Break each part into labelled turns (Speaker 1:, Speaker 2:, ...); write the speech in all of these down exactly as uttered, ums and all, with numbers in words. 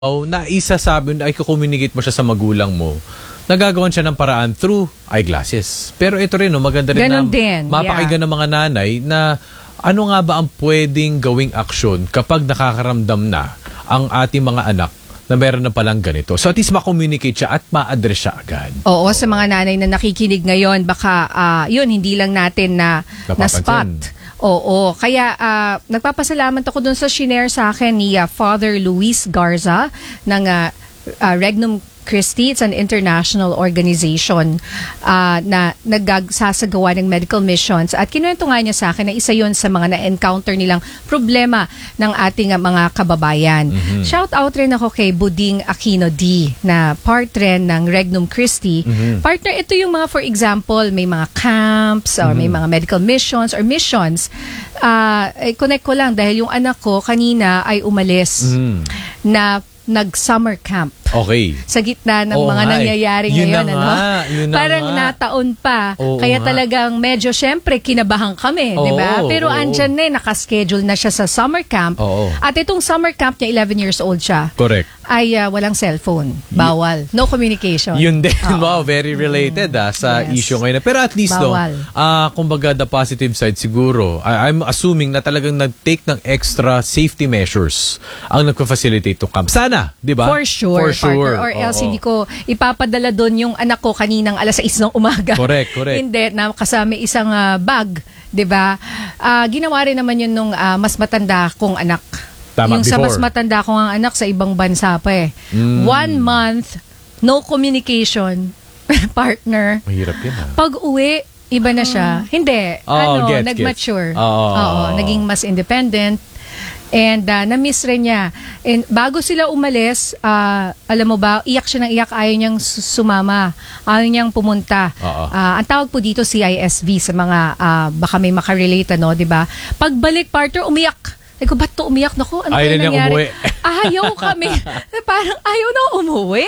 Speaker 1: Oh, na isasabi, na i-communicate mo siya sa magulang mo, nagagawan siya ng paraan through eyeglasses. Pero ito rin, no, maganda rin
Speaker 2: Ganon
Speaker 1: na
Speaker 2: din,
Speaker 1: mapakinggan
Speaker 2: yeah.
Speaker 1: ng mga nanay na ano nga ba ang pwedeng gawing aksyon kapag nakakaramdam na ang ating mga anak na meron na palang ganito. So at least ma-communicate siya at ma-address siya agad.
Speaker 2: Oo, sa mga nanay na nakikinig ngayon, baka uh, yun, hindi lang natin na, na spot. Oo, kaya uh, nagpapasalamat ako dun sa shinare sa akin ni uh, Father Luis Garza ng uh, uh, Regnum Christi. It's an international organization uh, na nagsasagawa ng medical missions. At kinuwento nga niya sa akin na isa yun sa mga na-encounter nilang problema ng ating uh, mga kababayan. Mm-hmm. Shout out rin ako kay Buding Aquino D na part rin ng Regnum Christi. Mm-hmm. Partner, ito yung mga, for example, may mga camps or mm-hmm. may mga medical missions or missions. Uh, eh, connect ko lang dahil yung anak ko kanina ay umalis mm-hmm. na nag-summer camp.
Speaker 1: Okay.
Speaker 2: Sa gitna ng
Speaker 1: Oo,
Speaker 2: mga
Speaker 1: nga,
Speaker 2: nangyayari
Speaker 1: yun
Speaker 2: ngayon.
Speaker 1: Na
Speaker 2: ano?
Speaker 1: nga, yun na
Speaker 2: Parang
Speaker 1: nga.
Speaker 2: nataon pa.
Speaker 1: Oo,
Speaker 2: kaya
Speaker 1: nga.
Speaker 2: talagang medyo syempre kinabahan kami.
Speaker 1: Oo,
Speaker 2: di ba? Pero
Speaker 1: oo.
Speaker 2: andyan na eh, nakaschedule na siya sa summer camp.
Speaker 1: Oo.
Speaker 2: At itong summer camp niya, eleven years old siya.
Speaker 1: Correct.
Speaker 2: Ay uh, walang cellphone. Bawal. No communication.
Speaker 1: Yun din.
Speaker 2: Oo.
Speaker 1: Wow, very related ah, sa
Speaker 2: Yes.
Speaker 1: issue ngayon. Pero at least, no,
Speaker 2: Bawal.
Speaker 1: uh, kumbaga the positive side siguro, I- I'm assuming na talagang nag-take ng extra safety measures ang nagpa-facilitate itong camp. Sana, di ba?
Speaker 2: For sure.
Speaker 1: For sure.
Speaker 2: Partner. Or else
Speaker 1: Oo.
Speaker 2: hindi ko ipapadala doon yung anak ko kaninang alas sais ng umaga.
Speaker 1: Correct, correct.
Speaker 2: Hindi, na kasama isang uh, bag. 'Di ba? Uh, ginawa rin naman yun nung uh, mas matanda kong anak.
Speaker 1: Tama,
Speaker 2: yung sa
Speaker 1: before.
Speaker 2: mas matanda kong ang anak sa ibang bansa pa eh.
Speaker 1: Mm.
Speaker 2: One month, no communication, partner.
Speaker 1: Mahirap yan ah.
Speaker 2: Pag uwi, iba na siya. Hindi.
Speaker 1: Oh,
Speaker 2: ano,
Speaker 1: gets,
Speaker 2: nag-mature.
Speaker 1: gets. Oh.
Speaker 2: Oo, naging mas independent. And uh, na-miss rin niya. And bago sila umalis, uh, alam mo ba, iyak siya ng iyak, ayaw niyang sumama. Ayaw niyang pumunta. Uh, ang tawag po dito C I S V sa mga, uh, baka may makarelate, no, di ba? Pagbalik, partner, umiyak. Ay ko, ba't to umiyak? Naku, ano
Speaker 1: ayaw
Speaker 2: kaya nangyari?
Speaker 1: umuwi.
Speaker 2: Ayaw kami. Parang ayaw na umuwi.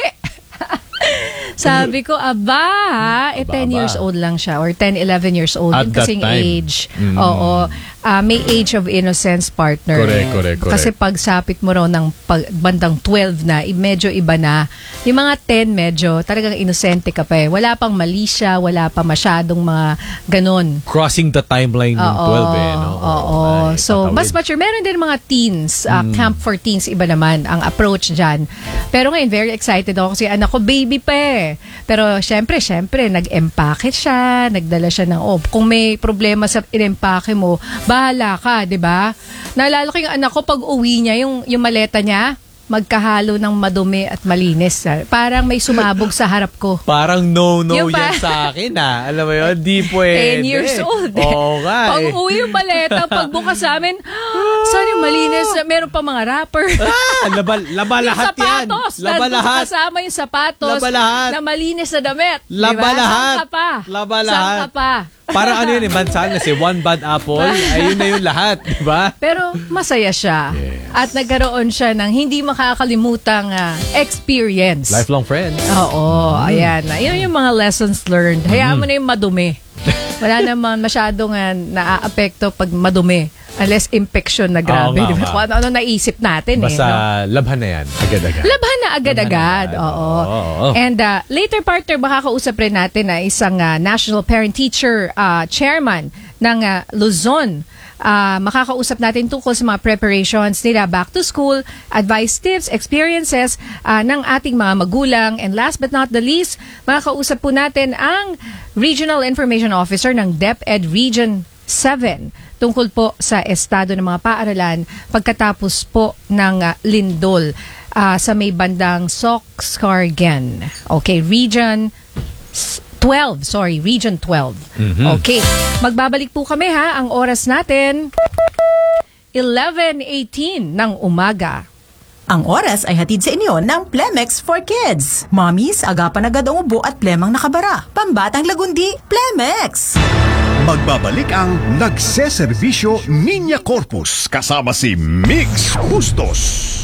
Speaker 2: Sabi ko, aba, eh, ten years old lang siya or ten, eleven years old.
Speaker 1: At
Speaker 2: Yung
Speaker 1: that
Speaker 2: kasing
Speaker 1: time.
Speaker 2: age.
Speaker 1: Mm.
Speaker 2: Oo. Uh, may age of innocence, partner.
Speaker 1: Correct, correct, correct.
Speaker 2: Kasi pag sapit mo raw ng pag, bandang twelve na, medyo iba na. Yung mga ten, medyo talagang inosente ka pa eh. Wala pang mali siya, wala pa masyadong mga ganon.
Speaker 1: Crossing the timeline ng
Speaker 2: Oo,
Speaker 1: twelve eh. No?
Speaker 2: Oo.
Speaker 1: Ay,
Speaker 2: So,
Speaker 1: tatawid.
Speaker 2: mas mature. Meron din mga teens, uh,
Speaker 1: Mm.
Speaker 2: camp for teens, iba naman ang approach dyan. Pero ngayon, very excited ako kasi anak ko, baby pa eh. Pero syempre, syempre, nag-empake siya, nagdala siya ng, oh, kung may problema sa in-empake mo, bahala ka, di ba? Naalala ko yung anak ko, pag uwi niya, yung, yung maleta niya, magkahalo ng madumi at malinis. Parang may sumabog sa harap ko.
Speaker 1: Parang no-no
Speaker 2: Yung
Speaker 1: yan
Speaker 2: pa-
Speaker 1: sa akin ah. Alam mo yun, di pwede.
Speaker 2: ten years old. Eh.
Speaker 1: Oo nga
Speaker 2: Pag
Speaker 1: eh.
Speaker 2: uwi yung maleta, pagbukas sa amin, saan yung malinis? Meron pa mga wrapper.
Speaker 1: Ah, laba, laba
Speaker 2: Yung
Speaker 1: lahat yan.
Speaker 2: sapatos,
Speaker 1: Laba
Speaker 2: nandun
Speaker 1: lahat.
Speaker 2: kasama yung sapatos
Speaker 1: Laba lahat.
Speaker 2: na malinis na damit.
Speaker 1: Laba
Speaker 2: diba?
Speaker 1: lahat.
Speaker 2: Saan ka pa?
Speaker 1: Laba
Speaker 2: Saan
Speaker 1: lahat.
Speaker 2: ka pa?
Speaker 1: Parang ano yun eh, mansan kasi one bad apple, ayun na yun lahat, di ba?
Speaker 2: Pero masaya siya.
Speaker 1: Yes.
Speaker 2: At nagkaroon siya ng hindi makakalimutang uh, experience.
Speaker 1: Lifelong friends.
Speaker 2: Oo,
Speaker 1: Mm.
Speaker 2: ayan. Yun yung mga lessons learned. Hayaan mo na yung madumi. Wala naman masyadong uh, naaapekto pag madumi. Unless infection na grabe.
Speaker 1: Oo nga,
Speaker 2: Di ba?
Speaker 1: nga.
Speaker 2: Kung ano-ano naisip natin
Speaker 1: Basta
Speaker 2: eh. No?
Speaker 1: labhan na yan, agad-agad.
Speaker 2: Labhan na agad-agad.
Speaker 1: Labhan na agad.
Speaker 2: Oo.
Speaker 1: Oo.
Speaker 2: And uh, later partner, makakausap rin natin na isang uh, National Parent-Teacher uh, Chairman ng uh, Luzon. Uh, makakausap natin tungkol sa mga preparations nila back to school, advice, tips, experiences uh, ng ating mga magulang. And last but not the least, makakausap po natin ang Regional Information Officer ng DepEd Region seven tungkol po sa estado ng mga paaralan pagkatapos po ng uh, lindol uh, sa may bandang Soxcargen. Okay, Region twelve, sorry, Region twelve.
Speaker 1: Mhm.
Speaker 2: Okay, magbabalik po kami ha, ang oras natin eleven eighteen ng umaga.
Speaker 3: Ang oras ay hatid sa inyo ng Plemex for Kids. Mommies, agapan agad ang ubo at plemang nakabara. Pambatang lagundi, Plemex!
Speaker 4: Magbabalik ang nagseserbisyo Niña Corpus kasama si Mix Bustos.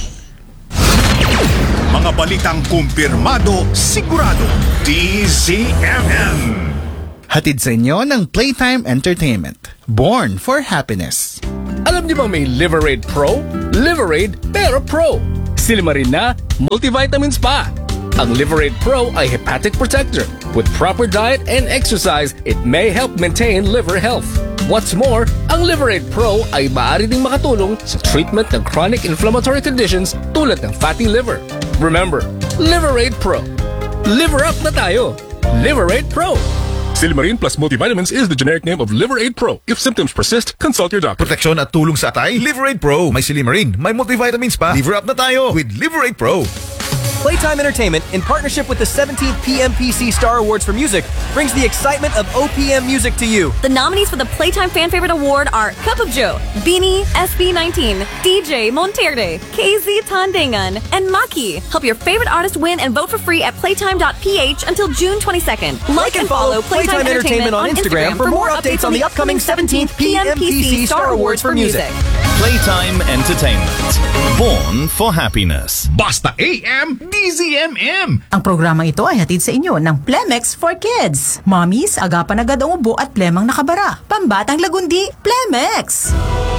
Speaker 4: Mga balitang kumpirmado, sigurado, D Z M M.
Speaker 5: Hatid sa inyo ng Playtime Entertainment. Born for happiness.
Speaker 6: Alam niyo bang may Liverade Pro? Liverade Pero Pro. Silimarin na, multivitamins pa! Ang Liverate Pro ay hepatic protector. With proper diet and exercise, it may help maintain liver health. What's more, ang Liverate Pro ay maaari ding makatulong sa treatment ng chronic inflammatory conditions tulad ng fatty liver. Remember, Liverate Pro. Liver up na tayo! Liverate Pro!
Speaker 7: Silimarin plus multivitamins is the generic name of Liverate Pro. If symptoms persist, consult your doctor.
Speaker 8: Proteksyon at tulong sa atay, Liverate Pro. May Silimarin, may multivitamins pa. Liver up na tayo with Liverate Pro.
Speaker 9: Playtime Entertainment, in partnership with the seventeenth P M P C Star Awards for Music, brings the excitement of O P M music to you.
Speaker 10: The nominees for the Playtime Fan Favorite Award are Cup of Joe, Beanie, S B nineteen, D J Monterde, K Z Tandangan, and Maki. Help your favorite artist win and vote for free at playtime dot p h until June twenty-second.
Speaker 9: Like and follow Playtime Entertainment on Instagram for more updates on the upcoming seventeenth P M P C Star Awards for Music.
Speaker 11: Playtime Entertainment. Born for happiness.
Speaker 4: Basta A M, D Z M M.
Speaker 3: Ang programang ito ay hatid sa inyo ng Plemex for Kids. Mommies, agapan agad ang ubo at plemang nakabara. Pambatang lagundi, Plemex.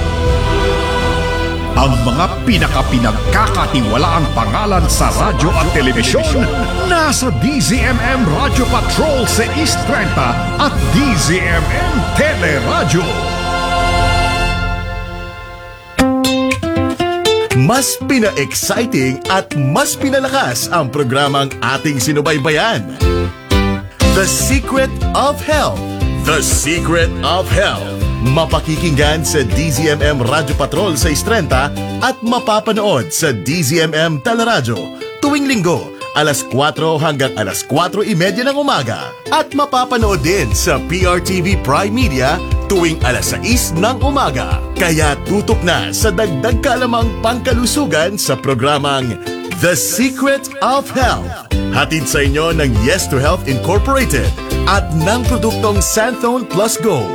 Speaker 4: Ang mga pinaka-pinagkakatiwalaang pangalan sa radyo at telebisyon nasa D Z M M Radio Patrol sa East thirty at D Z M M Teleradyo.
Speaker 12: Mas pina-exciting at mas pinalakas ang programang ating sinubaybayan. The Secret of Health. The Secret of Health. Mapakikinggan sa D Z M M Radio Patrol sa Istrenta at mapapanood sa D Z M M Teleradyo tuwing linggo, alas kwatro hanggang alas kwatro imedya ng umaga. At mapapanood din sa P R T V Prime Media tuwing alas sais ng umaga. Kaya tutok na sa dagdag kalamang pangkalusugan sa programang The Secret of Health. Hatid sa inyo ng Yes to Health Incorporated at ng produktong Santhone Plus Gold.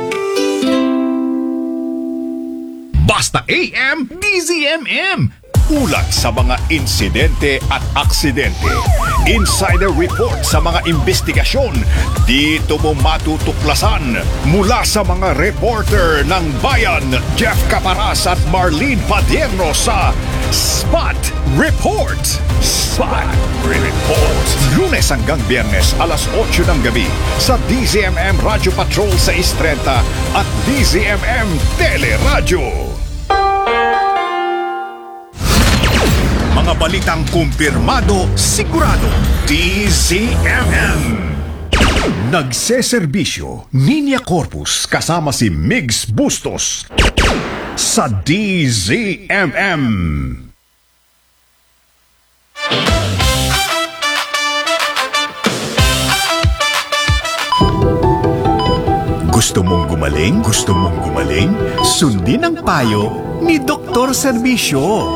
Speaker 4: Basta A M, D Z M M. Ulat sa mga insidente at aksidente. Insider report sa mga investigasyon. Dito mo matutuklasan mula sa mga reporter ng Bayan, Jeff Caparas at Marlene Padierno sa Spot Report. Spot Report. Lunes hanggang Biyernes, alas otso ng gabi sa D Z M M Radio Patrol sa Istrenta at D Z M M Teleradyo. Mga balitang kumpirmado, sigurado, D Z M M. Nagseserbisyo, Niña Corpus kasama si Migs Bustos sa D Z M M. Gusto mong gumaling? Gusto mong gumaling? Sundin ang payo ni Doktor Serbisyo.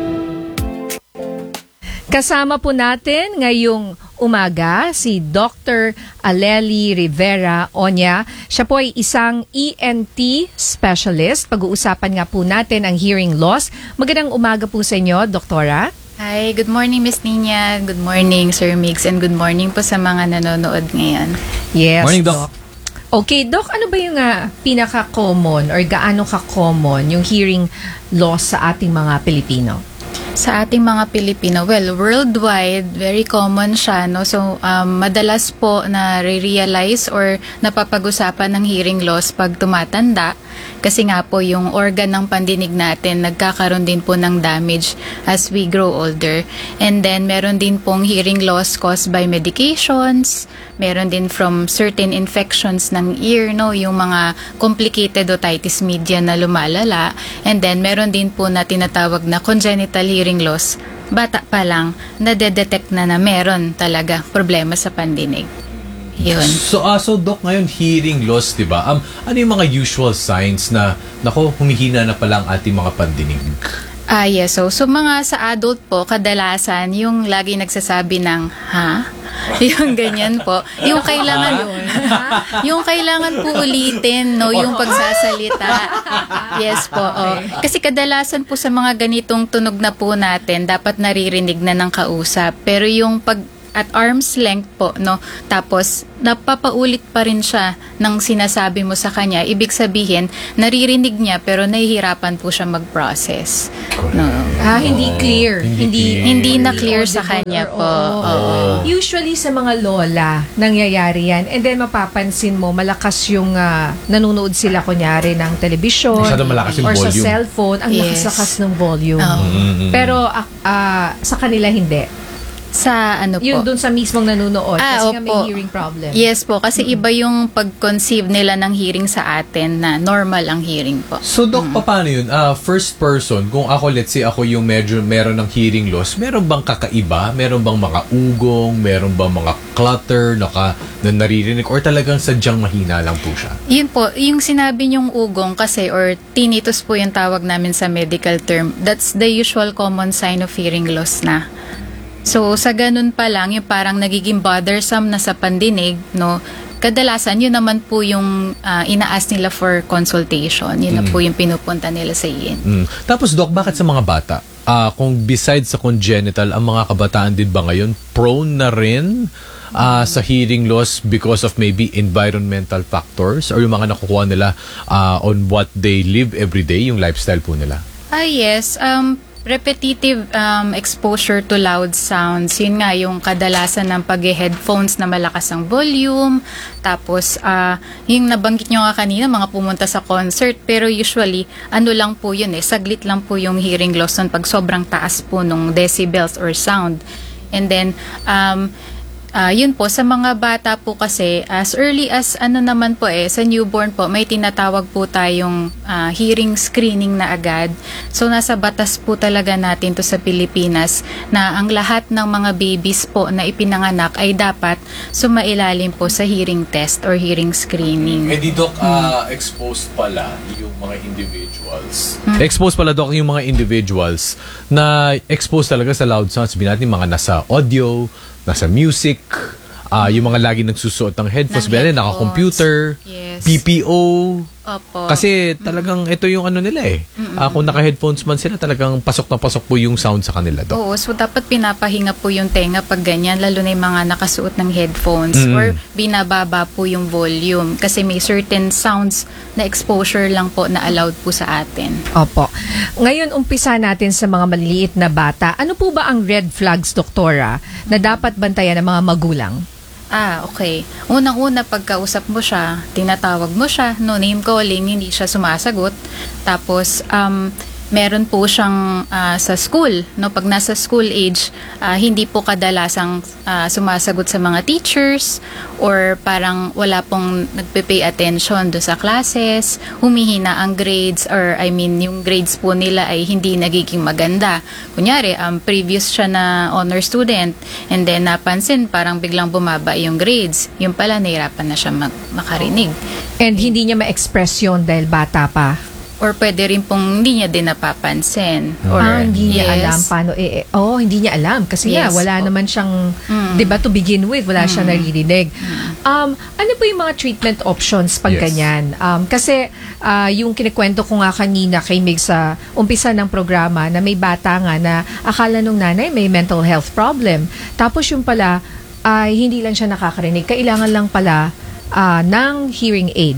Speaker 2: Kasama po natin ngayong umaga si Doctor Aleli Rivera Oña. Siya po ay isang E N T specialist. Pag-uusapan nga po natin ang hearing loss. Magandang umaga po sa inyo, Doktora.
Speaker 13: Hi, good morning Miss Nina. Good morning Sir Mix and good morning po sa mga nanonood ngayon.
Speaker 2: Yes,
Speaker 1: Morning, Doc.
Speaker 2: Okay, Doc, ano ba yung uh, pinaka-common or gaano ka-common yung hearing loss sa ating mga Pilipino?
Speaker 13: Sa ating mga Pilipino, well, worldwide, very common siya, no? So, um, madalas po na re-realize or napapag-usapan ng hearing loss pag tumatanda. Kasi nga po, yung organ ng pandinig natin, nagkakaroon din po ng damage as we grow older. And then, meron din pong hearing loss caused by medications. Meron din from certain infections ng ear, no? Yung mga complicated otitis media na lumalala. And then, meron din po na tinatawag na congenital hearing loss. Bata pa lang, nadedetect na na meron talaga problema sa pandinig. Yun.
Speaker 1: So, uh, so Doc, ngayon hearing loss, di ba? Um, ano yung mga usual signs na, nako, humihina na pala ang ating mga pandinig?
Speaker 13: Ah, yes. So, so mga sa adult po, kadalasan, yung lagi nagsasabi ng, ha? Yung ganyan po. Yung kailangan, yung kailangan po ulitin, no? Yung pagsasalita. Yes po. Oh. Kasi kadalasan po sa mga ganitong tunog na po natin, dapat naririnig na ng kausap. Pero yung pag at arm's length po, no? Tapos, napapaulit pa rin siya ng sinasabi mo sa kanya. Ibig sabihin, naririnig niya pero nahihirapan po siya mag-process. No?
Speaker 2: Ah, hindi clear. Hindi
Speaker 13: Hindi na clear sa kanya po. Oo.
Speaker 2: Usually sa mga lola, nangyayari yan. And then mapapansin mo, malakas yung ah, nanonood sila kunyari ng television
Speaker 1: Masyado malakas yung
Speaker 2: or sa
Speaker 1: volume.
Speaker 2: cellphone. Ang
Speaker 13: Yes.
Speaker 2: lakas-lakas ng volume.
Speaker 1: Mm-mm.
Speaker 2: Pero ah, ah, sa kanila hindi.
Speaker 13: Sa ano po?
Speaker 2: Yung dun sa mismong nanonood.
Speaker 13: Ah,
Speaker 2: kasi nga may
Speaker 13: opo.
Speaker 2: hearing problem.
Speaker 13: Yes po, kasi iba yung pag-conceive nila ng hearing sa atin na normal ang hearing po.
Speaker 1: So, Doc, paano yun? Ah, first person, kung ako, let's say, ako yung medyo meron ng hearing loss, meron bang kakaiba? Meron bang mga ugong? Meron bang mga clutter naka, na naririnig? Or talagang sadyang mahina lang po siya?
Speaker 13: Yun po, yung sinabi niyong ugong kasi or tinnitus po yung tawag namin sa medical term, that's the usual common sign of hearing loss na. So, sa ganun pa lang, yung parang nagiging bothersome na sa pandinig, no, kadalasan, yun naman po yung uh, ina-ask nila for consultation. Yun na
Speaker 1: Mm.
Speaker 13: po yung pinupunta nila sa I N.
Speaker 1: Mm. Tapos, Doc, bakit sa mga bata? Ah, kung besides sa congenital, ang mga kabataan din ba ngayon prone na rin ah, sa hearing loss because of maybe environmental factors or yung mga nakukuha nila ah, on what they live every day, yung lifestyle po nila?
Speaker 13: Ah, yes. Um, repetitive um, exposure to loud sounds. Yun nga, yung kadalasan ng pag-headphones na malakas ang volume. Tapos, ah, yung nabanggit nyo nga kanina, mga pumunta sa concert. Pero usually, ano lang po yun eh, saglit lang po yung hearing loss nun pag sobrang taas po nung decibels or sound. And then, um, Ah, yun po, sa mga bata po kasi, as early as ano naman po eh, sa newborn po, may tinatawag po tayong ah, hearing screening na agad. So, nasa batas po talaga natin to sa Pilipinas na ang lahat ng mga babies po na ipinanganak ay dapat sumailalim po sa hearing test or hearing screening.
Speaker 1: Eh di, Doc, ah, exposed pala yung mga individuals. Exposed pala, Doc, yung mga individuals na exposed talaga sa loud sounds. Sabihin natin, mga nasa audio, nasa music, ah yung mga lagi nagsusuot ng headphones,
Speaker 13: Ng
Speaker 1: bale,
Speaker 13: headphones.
Speaker 1: naka-computer,
Speaker 13: Yes.
Speaker 1: P P O.
Speaker 13: Opo.
Speaker 1: Kasi talagang ito yung ano nila eh. Ah, kung naka-headphones man sila, talagang pasok na pasok po yung sound sa kanila, Doc.
Speaker 13: Oo, so dapat pinapahinga po yung tenga pag ganyan, lalo na yung mga nakasuot ng headphones
Speaker 1: Mm.
Speaker 13: or binababa po yung volume kasi may certain sounds na exposure lang po na allowed po sa atin.
Speaker 2: Opo. Ngayon, umpisa natin sa mga maliliit na bata. Ano po ba ang red flags, doktora, na dapat bantayan ng mga magulang?
Speaker 13: Ah, okay. Unang-una, pagkausap mo siya, tinatawag mo siya, no name calling, hindi siya sumasagot. Tapos, um, meron po siyang ah, sa school, no pag nasa school age, ah, hindi po kadalasang ah, sumasagot sa mga teachers or parang wala pong nagpe-pay attention do sa classes, humihina ang grades or I mean yung grades po nila ay hindi nagiging maganda. Kunyari, um, previous siya na honor student and then napansin parang biglang bumaba yung grades. Yung pala nahirapan na siya mag- makarinig.
Speaker 2: And hindi niya ma-express yun dahil bata pa?
Speaker 13: Or pwede rin pong hindi niya din napapansin. Or,
Speaker 2: ah, hindi niya
Speaker 13: yes.
Speaker 2: alam paano eh, eh. Oh, hindi niya alam kasi nga
Speaker 13: Yes,
Speaker 2: wala
Speaker 13: po.
Speaker 2: naman siyang,
Speaker 13: Mm.
Speaker 2: 'di ba, to begin with, wala siyang naririnig. Um, ano po yung mga treatment options pag
Speaker 1: Yes.
Speaker 2: ganyan? Um, kasi ah, yung kinikwento ko nga kanina kay Mig sa umpisa ng programa na may bata nga na akala nung nanay may mental health problem. Tapos yung pala ay hindi lang siya nakakarinig, kailangan lang pala ah, ng hearing aid.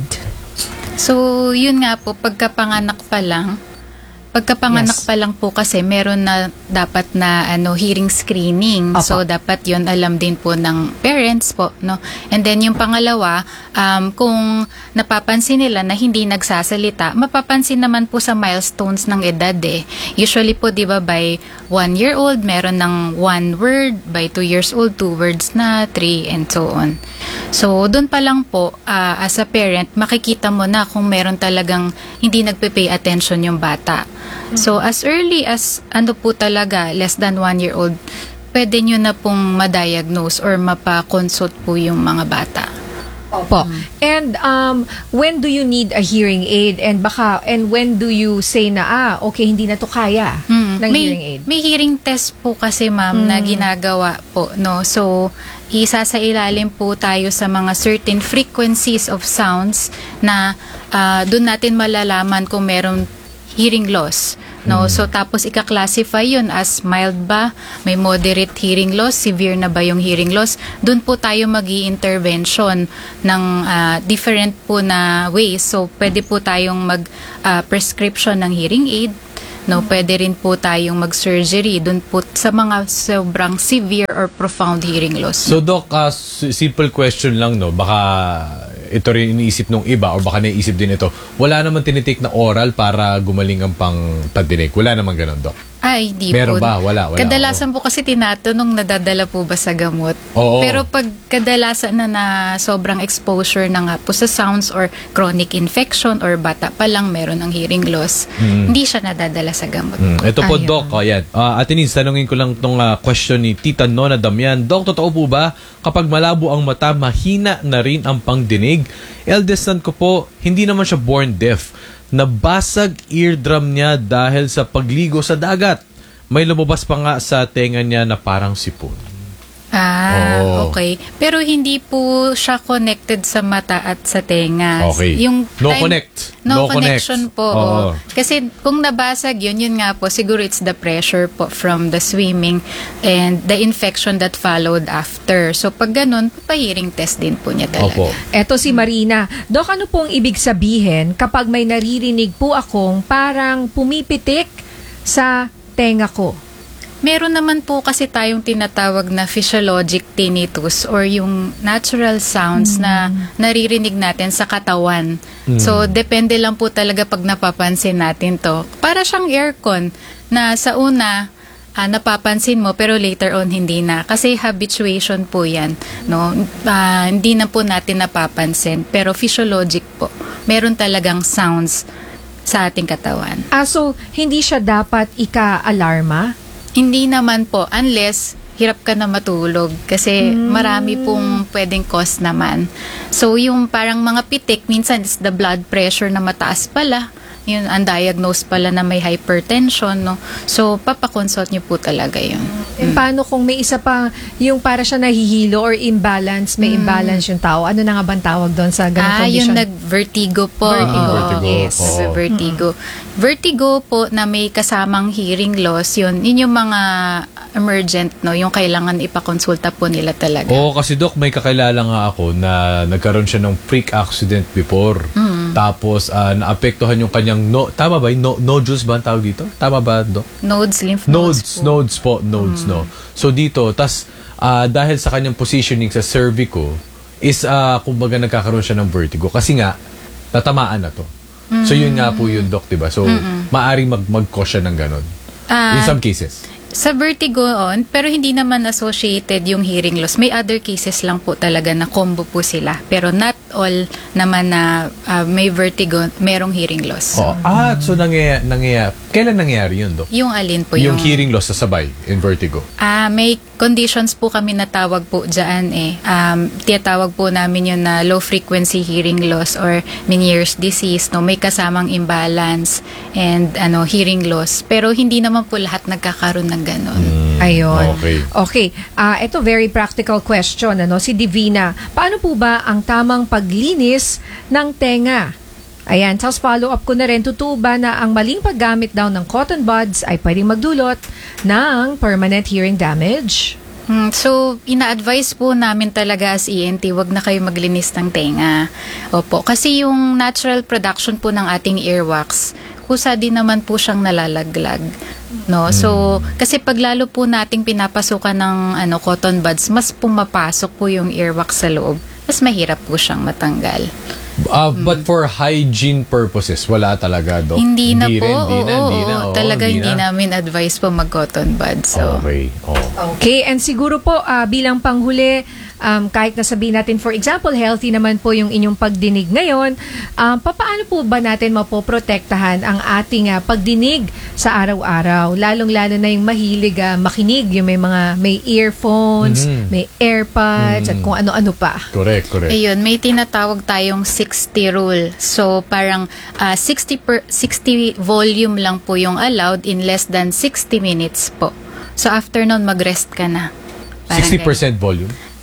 Speaker 13: So, yun nga po, pagkapanganak pa lang, pagkapanganak
Speaker 2: Yes.
Speaker 13: pa lang po kasi meron na dapat na ano hearing screening.
Speaker 2: Opo.
Speaker 13: So, dapat yun alam din po ng parents po, no? And then, yung pangalawa, um, kung napapansin nila na hindi nagsasalita, mapapansin naman po sa milestones ng edad eh. Usually po, di ba, by one year old, meron ng one word, by two years old, two words na, three, and so on. So, doon pa lang po, ah, as a parent, makikita mo na kung meron talagang hindi nagpe-pay attention yung bata. So, as early as, ano po talaga, less than one year old, pwede nyo na pong ma-diagnose or mapa-consult po yung mga bata.
Speaker 2: Opo. And um, when do you need a hearing aid? And baka, and when do you say na, ah, okay, hindi na to kaya
Speaker 13: Mm.
Speaker 2: ng
Speaker 13: may,
Speaker 2: hearing aid?
Speaker 13: May hearing test po kasi ma'am na ginagawa po, no? So, isa sa ilalim po tayo sa mga certain frequencies of sounds na ah, doon natin malalaman kung meron hearing loss. No, so tapos ika-classify 'yun as mild ba, may moderate hearing loss, severe na ba yung hearing loss. Doon po tayo magi-intervention ng ah, different po na ways. So pwede po tayong mag ah, prescription ng hearing aid. No, pwede rin po tayong mag-surgery doon po sa mga sobrang severe or profound hearing loss.
Speaker 1: So Doc, uh, s- simple question lang, no? Baka ito rin iniisip nung iba or baka naisip din ito. Wala naman tinitake na oral para gumaling ang pang pagdinig. Wala naman ganun, Doc.
Speaker 13: Ay, di
Speaker 1: Meron
Speaker 13: po.
Speaker 1: ba? Wala, wala.
Speaker 13: Kadalasan po kasi tinatanong nadadala po ba sa gamot.
Speaker 1: Oo.
Speaker 13: Pero pag kadalasan na na sobrang exposure na nga po sa sounds or chronic infection or bata pa lang meron ng hearing loss,
Speaker 1: Mm.
Speaker 13: hindi siya nadadala sa gamot.
Speaker 1: Mm, ito po,
Speaker 2: Ayun.
Speaker 1: Doc. O, yan. Uh, Atinins, tanungin ko lang itong uh, question ni Tita Nona Damian. Doc, totoo po ba kapag malabo ang mata, mahina na rin ang pangdinig? Eldest son ko po, hindi naman siya born deaf. Nabasag eardrum niya dahil sa pagligo sa dagat. May lumabas pa nga sa tenga niya na parang sipon.
Speaker 13: Ah,
Speaker 1: Oo.
Speaker 13: okay. Pero hindi po siya connected sa mata at sa tenga.
Speaker 1: Okay.
Speaker 13: Yung
Speaker 1: No
Speaker 13: time-
Speaker 1: connect.
Speaker 13: No,
Speaker 1: No
Speaker 13: connection
Speaker 1: connect.
Speaker 13: po.
Speaker 1: Oo.
Speaker 13: oo. Kasi kung nabasag yun, yun nga po, siguro it's the pressure po from the swimming and the infection that followed after. So pag ganun, pa-hearing test din po niya talaga.
Speaker 1: Opo.
Speaker 2: Eto si Marina. Dok, ano pong ibig sabihin kapag may naririnig po akong parang pumipitik sa tenga ko?
Speaker 13: Meron naman po kasi tayong tinatawag na physiologic tinnitus or yung natural sounds na naririnig natin sa katawan.
Speaker 14: Mm.
Speaker 13: So, depende lang po talaga pag napapansin natin to. Para siyang aircon na sa una, ah, napapansin mo pero later on hindi na. Kasi habituation po yan. No? Ah, hindi na po natin napapansin pero physiologic po. Meron talagang sounds sa ating katawan.
Speaker 2: Ah, so hindi siya dapat ika-alarma?
Speaker 13: Hindi naman po, unless hirap ka na matulog. Kasi marami pong pwedeng cause naman. So, yung parang mga pitik, minsan is the blood pressure na mataas pala. Yun, undiagnosed pala na may hypertension, no? So, papakonsult niyo po talaga yun.
Speaker 2: And paano kung may isa pa, yung para siya nahihilo or imbalance, may imbalance yung tao? Ano na nga bang tawag doon sa ganung
Speaker 13: Ah,
Speaker 2: condition?
Speaker 13: yung nag-vertigo po.
Speaker 2: Vertigo.
Speaker 13: Oo,
Speaker 2: Vertigo,
Speaker 13: Yes,
Speaker 2: oo.
Speaker 13: vertigo. Vertigo po na may kasamang hearing loss, yun, yun yung mga emergent, no? Yung kailangan ipakonsulta po nila talaga.
Speaker 1: Oo, kasi Doc, may kakilala nga ako na nagkaroon siya ng freak accident before.
Speaker 13: Mm.
Speaker 1: Tapos, ah, naapektuhan yung kanyang, no, tama ba? No, nodules ba ang tawag dito? Tama ba, Doc?
Speaker 13: Nodes, lymph
Speaker 1: Nodes,
Speaker 13: nodes, po.
Speaker 1: nodes po, nodes, no. So dito, tas ah, dahil sa kanyang positioning sa cervico, is, ah, kumbaga nagkakaroon siya ng vertigo. Kasi nga, tatamaan na to. So yun nga po yun, Doc, diba? So,
Speaker 13: Mm-mm.
Speaker 1: maaring mag- mag-cause siya ng ganon.
Speaker 13: Ah,
Speaker 1: In some cases.
Speaker 13: Sa vertigo on, pero hindi naman associated yung hearing loss. May other cases lang po talaga na combo po sila. Pero not all naman na ah, may vertigo, merong hearing loss.
Speaker 1: Oh, ah, so nangyayari, nangyayari, kailan nangyayari yun, Doc?
Speaker 13: Yung alin po
Speaker 1: Yung
Speaker 13: yung...
Speaker 1: hearing loss sa sabay in vertigo.
Speaker 13: Ah, may conditions po kami na tawag po dyan eh. Um, tiyatawag po namin yun na low frequency hearing loss or Meniere's disease, no? May kasamang imbalance and ano hearing loss. Pero hindi naman po lahat nagkakaroon ng ganon.
Speaker 2: Ayun.
Speaker 1: Okay.
Speaker 2: Okay. Ah, ito very practical question, ano, si Divina. Paano po ba ang tamang paglinis ng tenga? Ayan, tapos follow up ko na rin, totoo ba na ang maling paggamit daw ng cotton buds ay pwedeng magdulot ng permanent hearing damage?
Speaker 13: Hmm, so, ina-advise po namin talaga as E N T, wag na kayo maglinis ng tenga. Opo, kasi yung natural production po ng ating earwax, kusa din naman po siyang nalalaglag. No? So, kasi pag lalo po nating pinapasukan ng ano, cotton buds, mas pumapasok po yung earwax sa loob. Mas mahirap po siyang matanggal.
Speaker 1: Ah, but for hygiene purposes, wala talaga, Doc.
Speaker 13: Hindi na po.
Speaker 1: rin, hindi na,
Speaker 13: oo,
Speaker 1: hindi na.
Speaker 13: oo.
Speaker 1: Oo,
Speaker 13: Talaga hindi,
Speaker 1: na.
Speaker 13: namin advice po mag-cotton buds. So.
Speaker 1: Okay. Oh.
Speaker 2: Okay, and siguro po ah, bilang panghuli, um, kahit nasabihin natin, for example, healthy naman po yung inyong pagdinig ngayon, um, papaano po ba natin mapoprotektahan ang ating ah, pagdinig sa araw-araw? Lalong-lalo na yung mahilig ah, makinig, yung may mga may earphones,
Speaker 1: Mhm.
Speaker 2: may AirPods, at
Speaker 1: Mhm.
Speaker 2: kung ano-ano pa.
Speaker 1: Correct, correct.
Speaker 13: Ayun, may tinatawag tayong sixty rule. So, parang ah, sixty, per, sixty volume lang po yung allowed in less than sixty minutes po. So, after nun, mag-rest ka na. Parang
Speaker 1: sixty percent volume?
Speaker 13: ganun.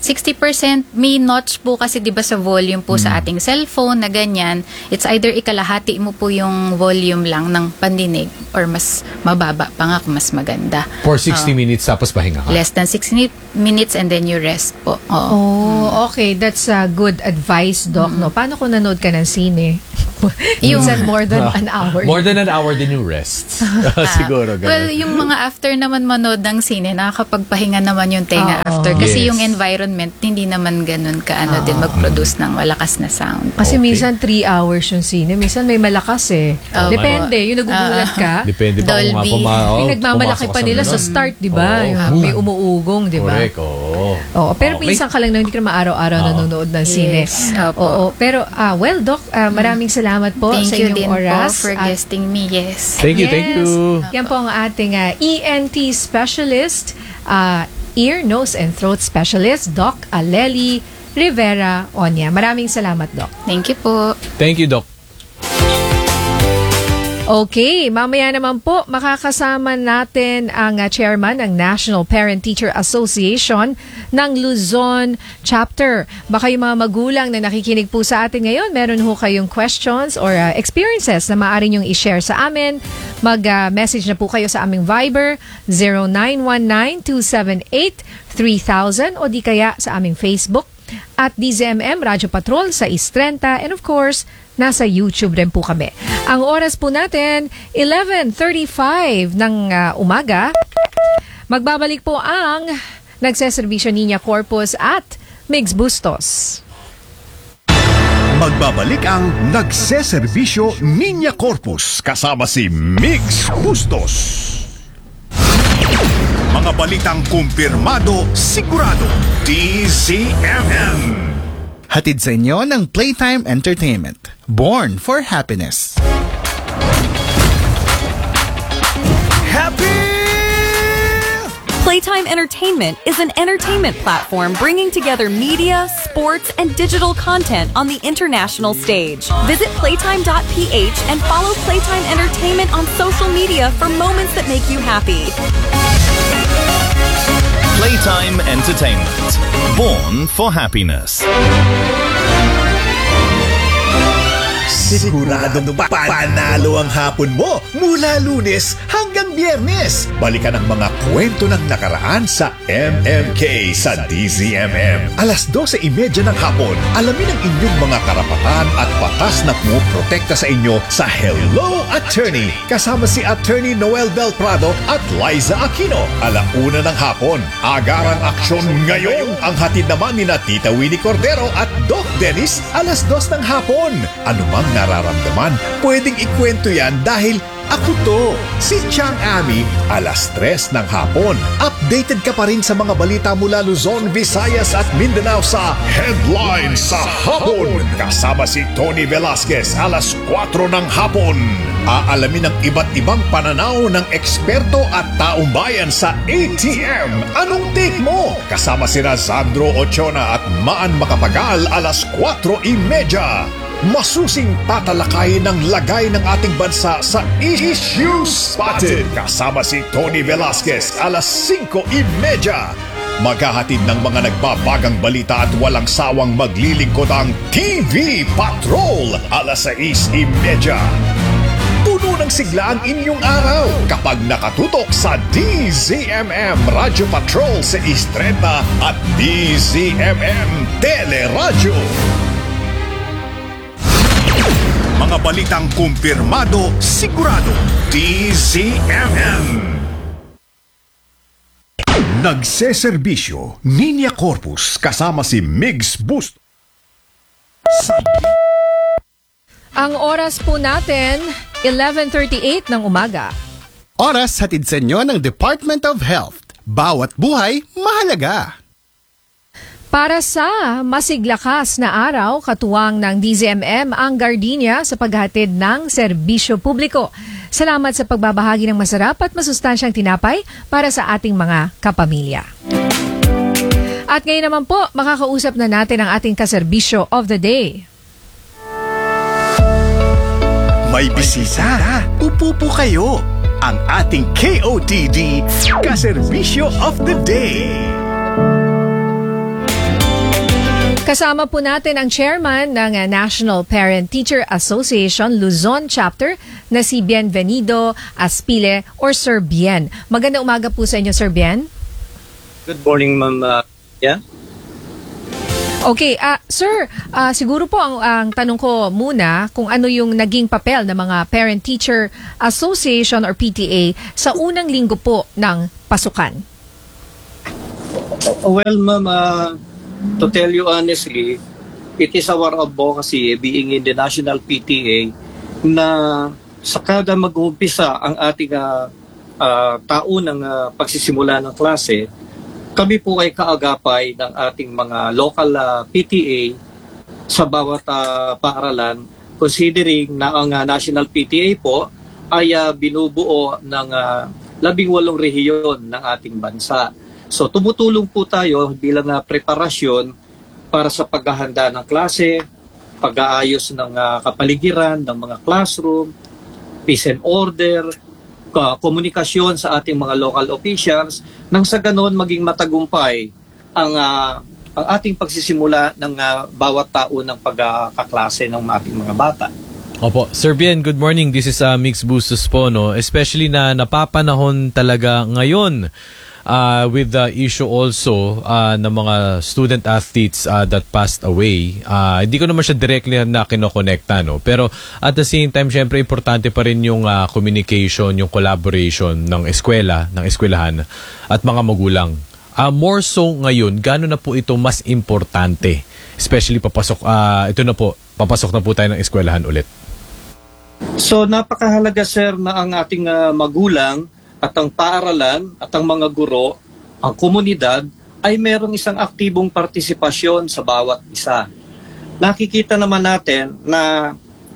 Speaker 13: sixty percent may notch po kasi 'di ba sa volume po sa ating cellphone na ganyan. It's either ikalahati mo po yung volume lang ng pandinig or mas mababa pa nga kung mas maganda.
Speaker 1: For sixty
Speaker 13: Oh.
Speaker 1: minutes tapos pahinga ka.
Speaker 13: Less than sixty minutes and then you rest po. Oo.
Speaker 2: Oh, okay. That's a good advice, Doc. No? Paano kung nanood ka ng sine?
Speaker 13: Yung-
Speaker 2: Minsan more than an hour.
Speaker 1: More than an hour din yung rest. Siguro. Ganun.
Speaker 13: Well, yung mga after naman manood ng sine, nakakapagpahinga naman yung tenga
Speaker 2: Oo.
Speaker 13: after. Kasi
Speaker 1: Yes.
Speaker 13: yung environment, hindi naman ganun kaano din mag-produce ng malakas na sound.
Speaker 2: Kasi
Speaker 1: Okay.
Speaker 2: minsan three hours yung sine. Minsan may malakas eh.
Speaker 13: Oh,
Speaker 2: Depende. Yung nagugulat ka.
Speaker 1: Depende pa kung nga
Speaker 13: Dolby.
Speaker 1: puma- oh,
Speaker 2: May nagmamalaki
Speaker 1: pumasok
Speaker 2: pa
Speaker 1: sa
Speaker 2: nila sa
Speaker 1: ganun.
Speaker 2: start, di ba?
Speaker 1: Oo.
Speaker 2: Yung may umuugong, di ba?
Speaker 1: Correct, oo.
Speaker 2: Oo, pero
Speaker 1: Okay.
Speaker 2: minsan ka lang na hindi ka na maaraw-araw
Speaker 1: Oo.
Speaker 2: nanonood ng sine.
Speaker 13: Yes, opo.
Speaker 2: Oo, pero ah, well, Doc, ah, maraming salamat po
Speaker 13: Thank
Speaker 2: sa
Speaker 13: you
Speaker 2: inyong
Speaker 13: din
Speaker 2: oras.
Speaker 13: po for
Speaker 2: At-
Speaker 13: guesting me. Yes.
Speaker 1: Thank you, thank you.
Speaker 2: Yan po ang ating ah, E N T specialist, ah, ear, nose, and throat specialist, Doc Aleli Rivera Onya. Maraming salamat, Doc.
Speaker 13: Thank you po.
Speaker 1: Thank you, Doc.
Speaker 2: Okay, mamaya naman po makakasama natin ang uh, chairman ng National Parent-Teacher Association ng Luzon Chapter. Baka yung mga magulang na nakikinig po sa atin ngayon, meron ho kayong questions or uh, experiences na maaari nyong i-share sa amin. Mag-message uh, na po kayo sa aming Viber zero nine one nine two seven eight three thousand o di kaya sa aming Facebook at D Z M M Radyo Patrol sa East Trenta, and of course, nasa YouTube rin po kami. Ang oras po natin, eleven thirty-five ng uh, umaga. Magbabalik po ang nagseservisyo Niña Corpus at Migs Bustos.
Speaker 4: Magbabalik ang nagseserbisyo Niña Corpus kasama si Migs Bustos. Mga balitang kumpirmado, sigurado, D Z M M.
Speaker 5: Hatid sa inyo ng Playtime Entertainment. Born for happiness.
Speaker 4: Happy!
Speaker 10: Playtime Entertainment is an entertainment platform bringing together media, sports, and digital content on the international stage. Visit playtime dot p h and follow Playtime Entertainment on social media for moments that make you happy.
Speaker 11: Playtime Entertainment. Born for happiness.
Speaker 4: Siguradong pa- panalo ang hapon mo mula Lunes hanggang Biyernes. Balikan ang mga kwento ng nakaraan sa M M K sa D Z M M. Alas dose trenta ng hapon, alamin ang inyong mga karapatan at batas na pumoprotekta sa inyo sa Hello Attorney. Kasama si Attorney Noel Del Prado at Liza Aquino. Alauna ng hapon, agarang aksyon ngayon. Ang hatid naman ni na Tita Winnie Cordero at Doc Dennis alas dos ng hapon. Ano mang nararamdaman, pwedeng ikwento yan dahil ako to, si Chang Ami, alas tres ng hapon. Updated ka pa rin sa mga balita mula Luzon, Visayas at Mindanao sa Headlines sa Hapon. Kasama si Tony Velasquez, alas kwatro ng hapon. Aalamin ang iba't ibang pananaw ng eksperto at taong bayan sa A T M. Anong take mo? Kasama si Sandro Ochona at Maan Makapagal, alas kwatro trenta. Masusing tatalakayin ng lagay ng ating bansa sa Issues Spotted. Kasama si Tony Velasquez, alas singko trenta. Maghahatid ng mga nagbabagang balita at walang sawang maglilingkod ang T V Patrol, alas sais trenta. Puno ng sigla ang inyong araw kapag nakatutok sa D Z M M Radyo Patrol sa East Trenta at D Z M M Teleradyo. Mga balitang kumpirmado, sigurado, D Z M M. Nagseserbisyo, Niña Corpus, kasama si Migs Boost.
Speaker 2: Ang oras po natin, eleven thirty-eight ng umaga.
Speaker 5: Oras hatid sa inyo ng Department of Health. Bawat buhay, mahalaga.
Speaker 2: Para sa masiglakas na araw, katuwang ng D Z M M ang Gardenia sa paghatid ng serbisyo publiko. Salamat sa pagbabahagi ng masarap at masustansyang tinapay para sa ating mga kapamilya. At ngayon naman po, makakausap na natin ang ating kaserbisyo of the day.
Speaker 12: May bisita. Upo po kayo. Ang ating K O T D Kaserbisyo of the Day.
Speaker 2: Kasama po natin ang chairman ng uh, National Parent Teacher Association Luzon Chapter na si Bienvenido Aspile or Sir Bien. Magandang umaga po sa inyo, Sir Bien.
Speaker 14: Good morning, Ma'am. Uh, yeah?
Speaker 2: Okay, uh, Sir, uh, siguro po ang, ang tanong ko muna kung ano yung naging papel ng mga Parent Teacher Association or P T A sa unang linggo po ng pasukan.
Speaker 14: Well, Ma'am, uh, to tell you honestly, it is our advocacy being in the National P T A na sa kada mag-uumpisa ang ating uh, uh, taunang uh, pagsisimula ng klase, kami po ay kaagapay ng ating mga local uh, P T A sa bawat uh, paaralan, considering na ang uh, National P T A po ay uh, binubuo ng uh, labing walong rehiyon ng ating bansa. So tumutulong po tayo bilang uh, preparasyon para sa paghahanda ng klase, pag-aayos ng uh, kapaligiran, ng mga classroom, peace and order, uh, komunikasyon sa ating mga local officials, nang sa ganon maging matagumpay ang, uh, ang ating pagsisimula ng uh, bawat taon ng pagkaklase ng ating mga bata.
Speaker 1: Opo. Sir Bien, good morning. This is uh, Mix Bustos po, no? Especially na napapanahon talaga ngayon Uh, with the issue also uh, ng mga student athletes uh, that passed away. Uh, hindi ko naman siya directly na kinokonekta, no? Pero at the same time, syempre importante pa rin yung uh, communication, yung collaboration ng eskwela, ng eskwelahan at mga magulang. Uh, more so ngayon, gano'n na po ito mas importante? Especially papasok, uh, ito na po, papasok na po tayo ng eskwelahan ulit.
Speaker 14: So napakahalaga, sir, na ang ating uh, magulang at ang paaralan at ang mga guro, ang komunidad, ay merong isang aktibong partisipasyon sa bawat isa. Nakikita naman natin na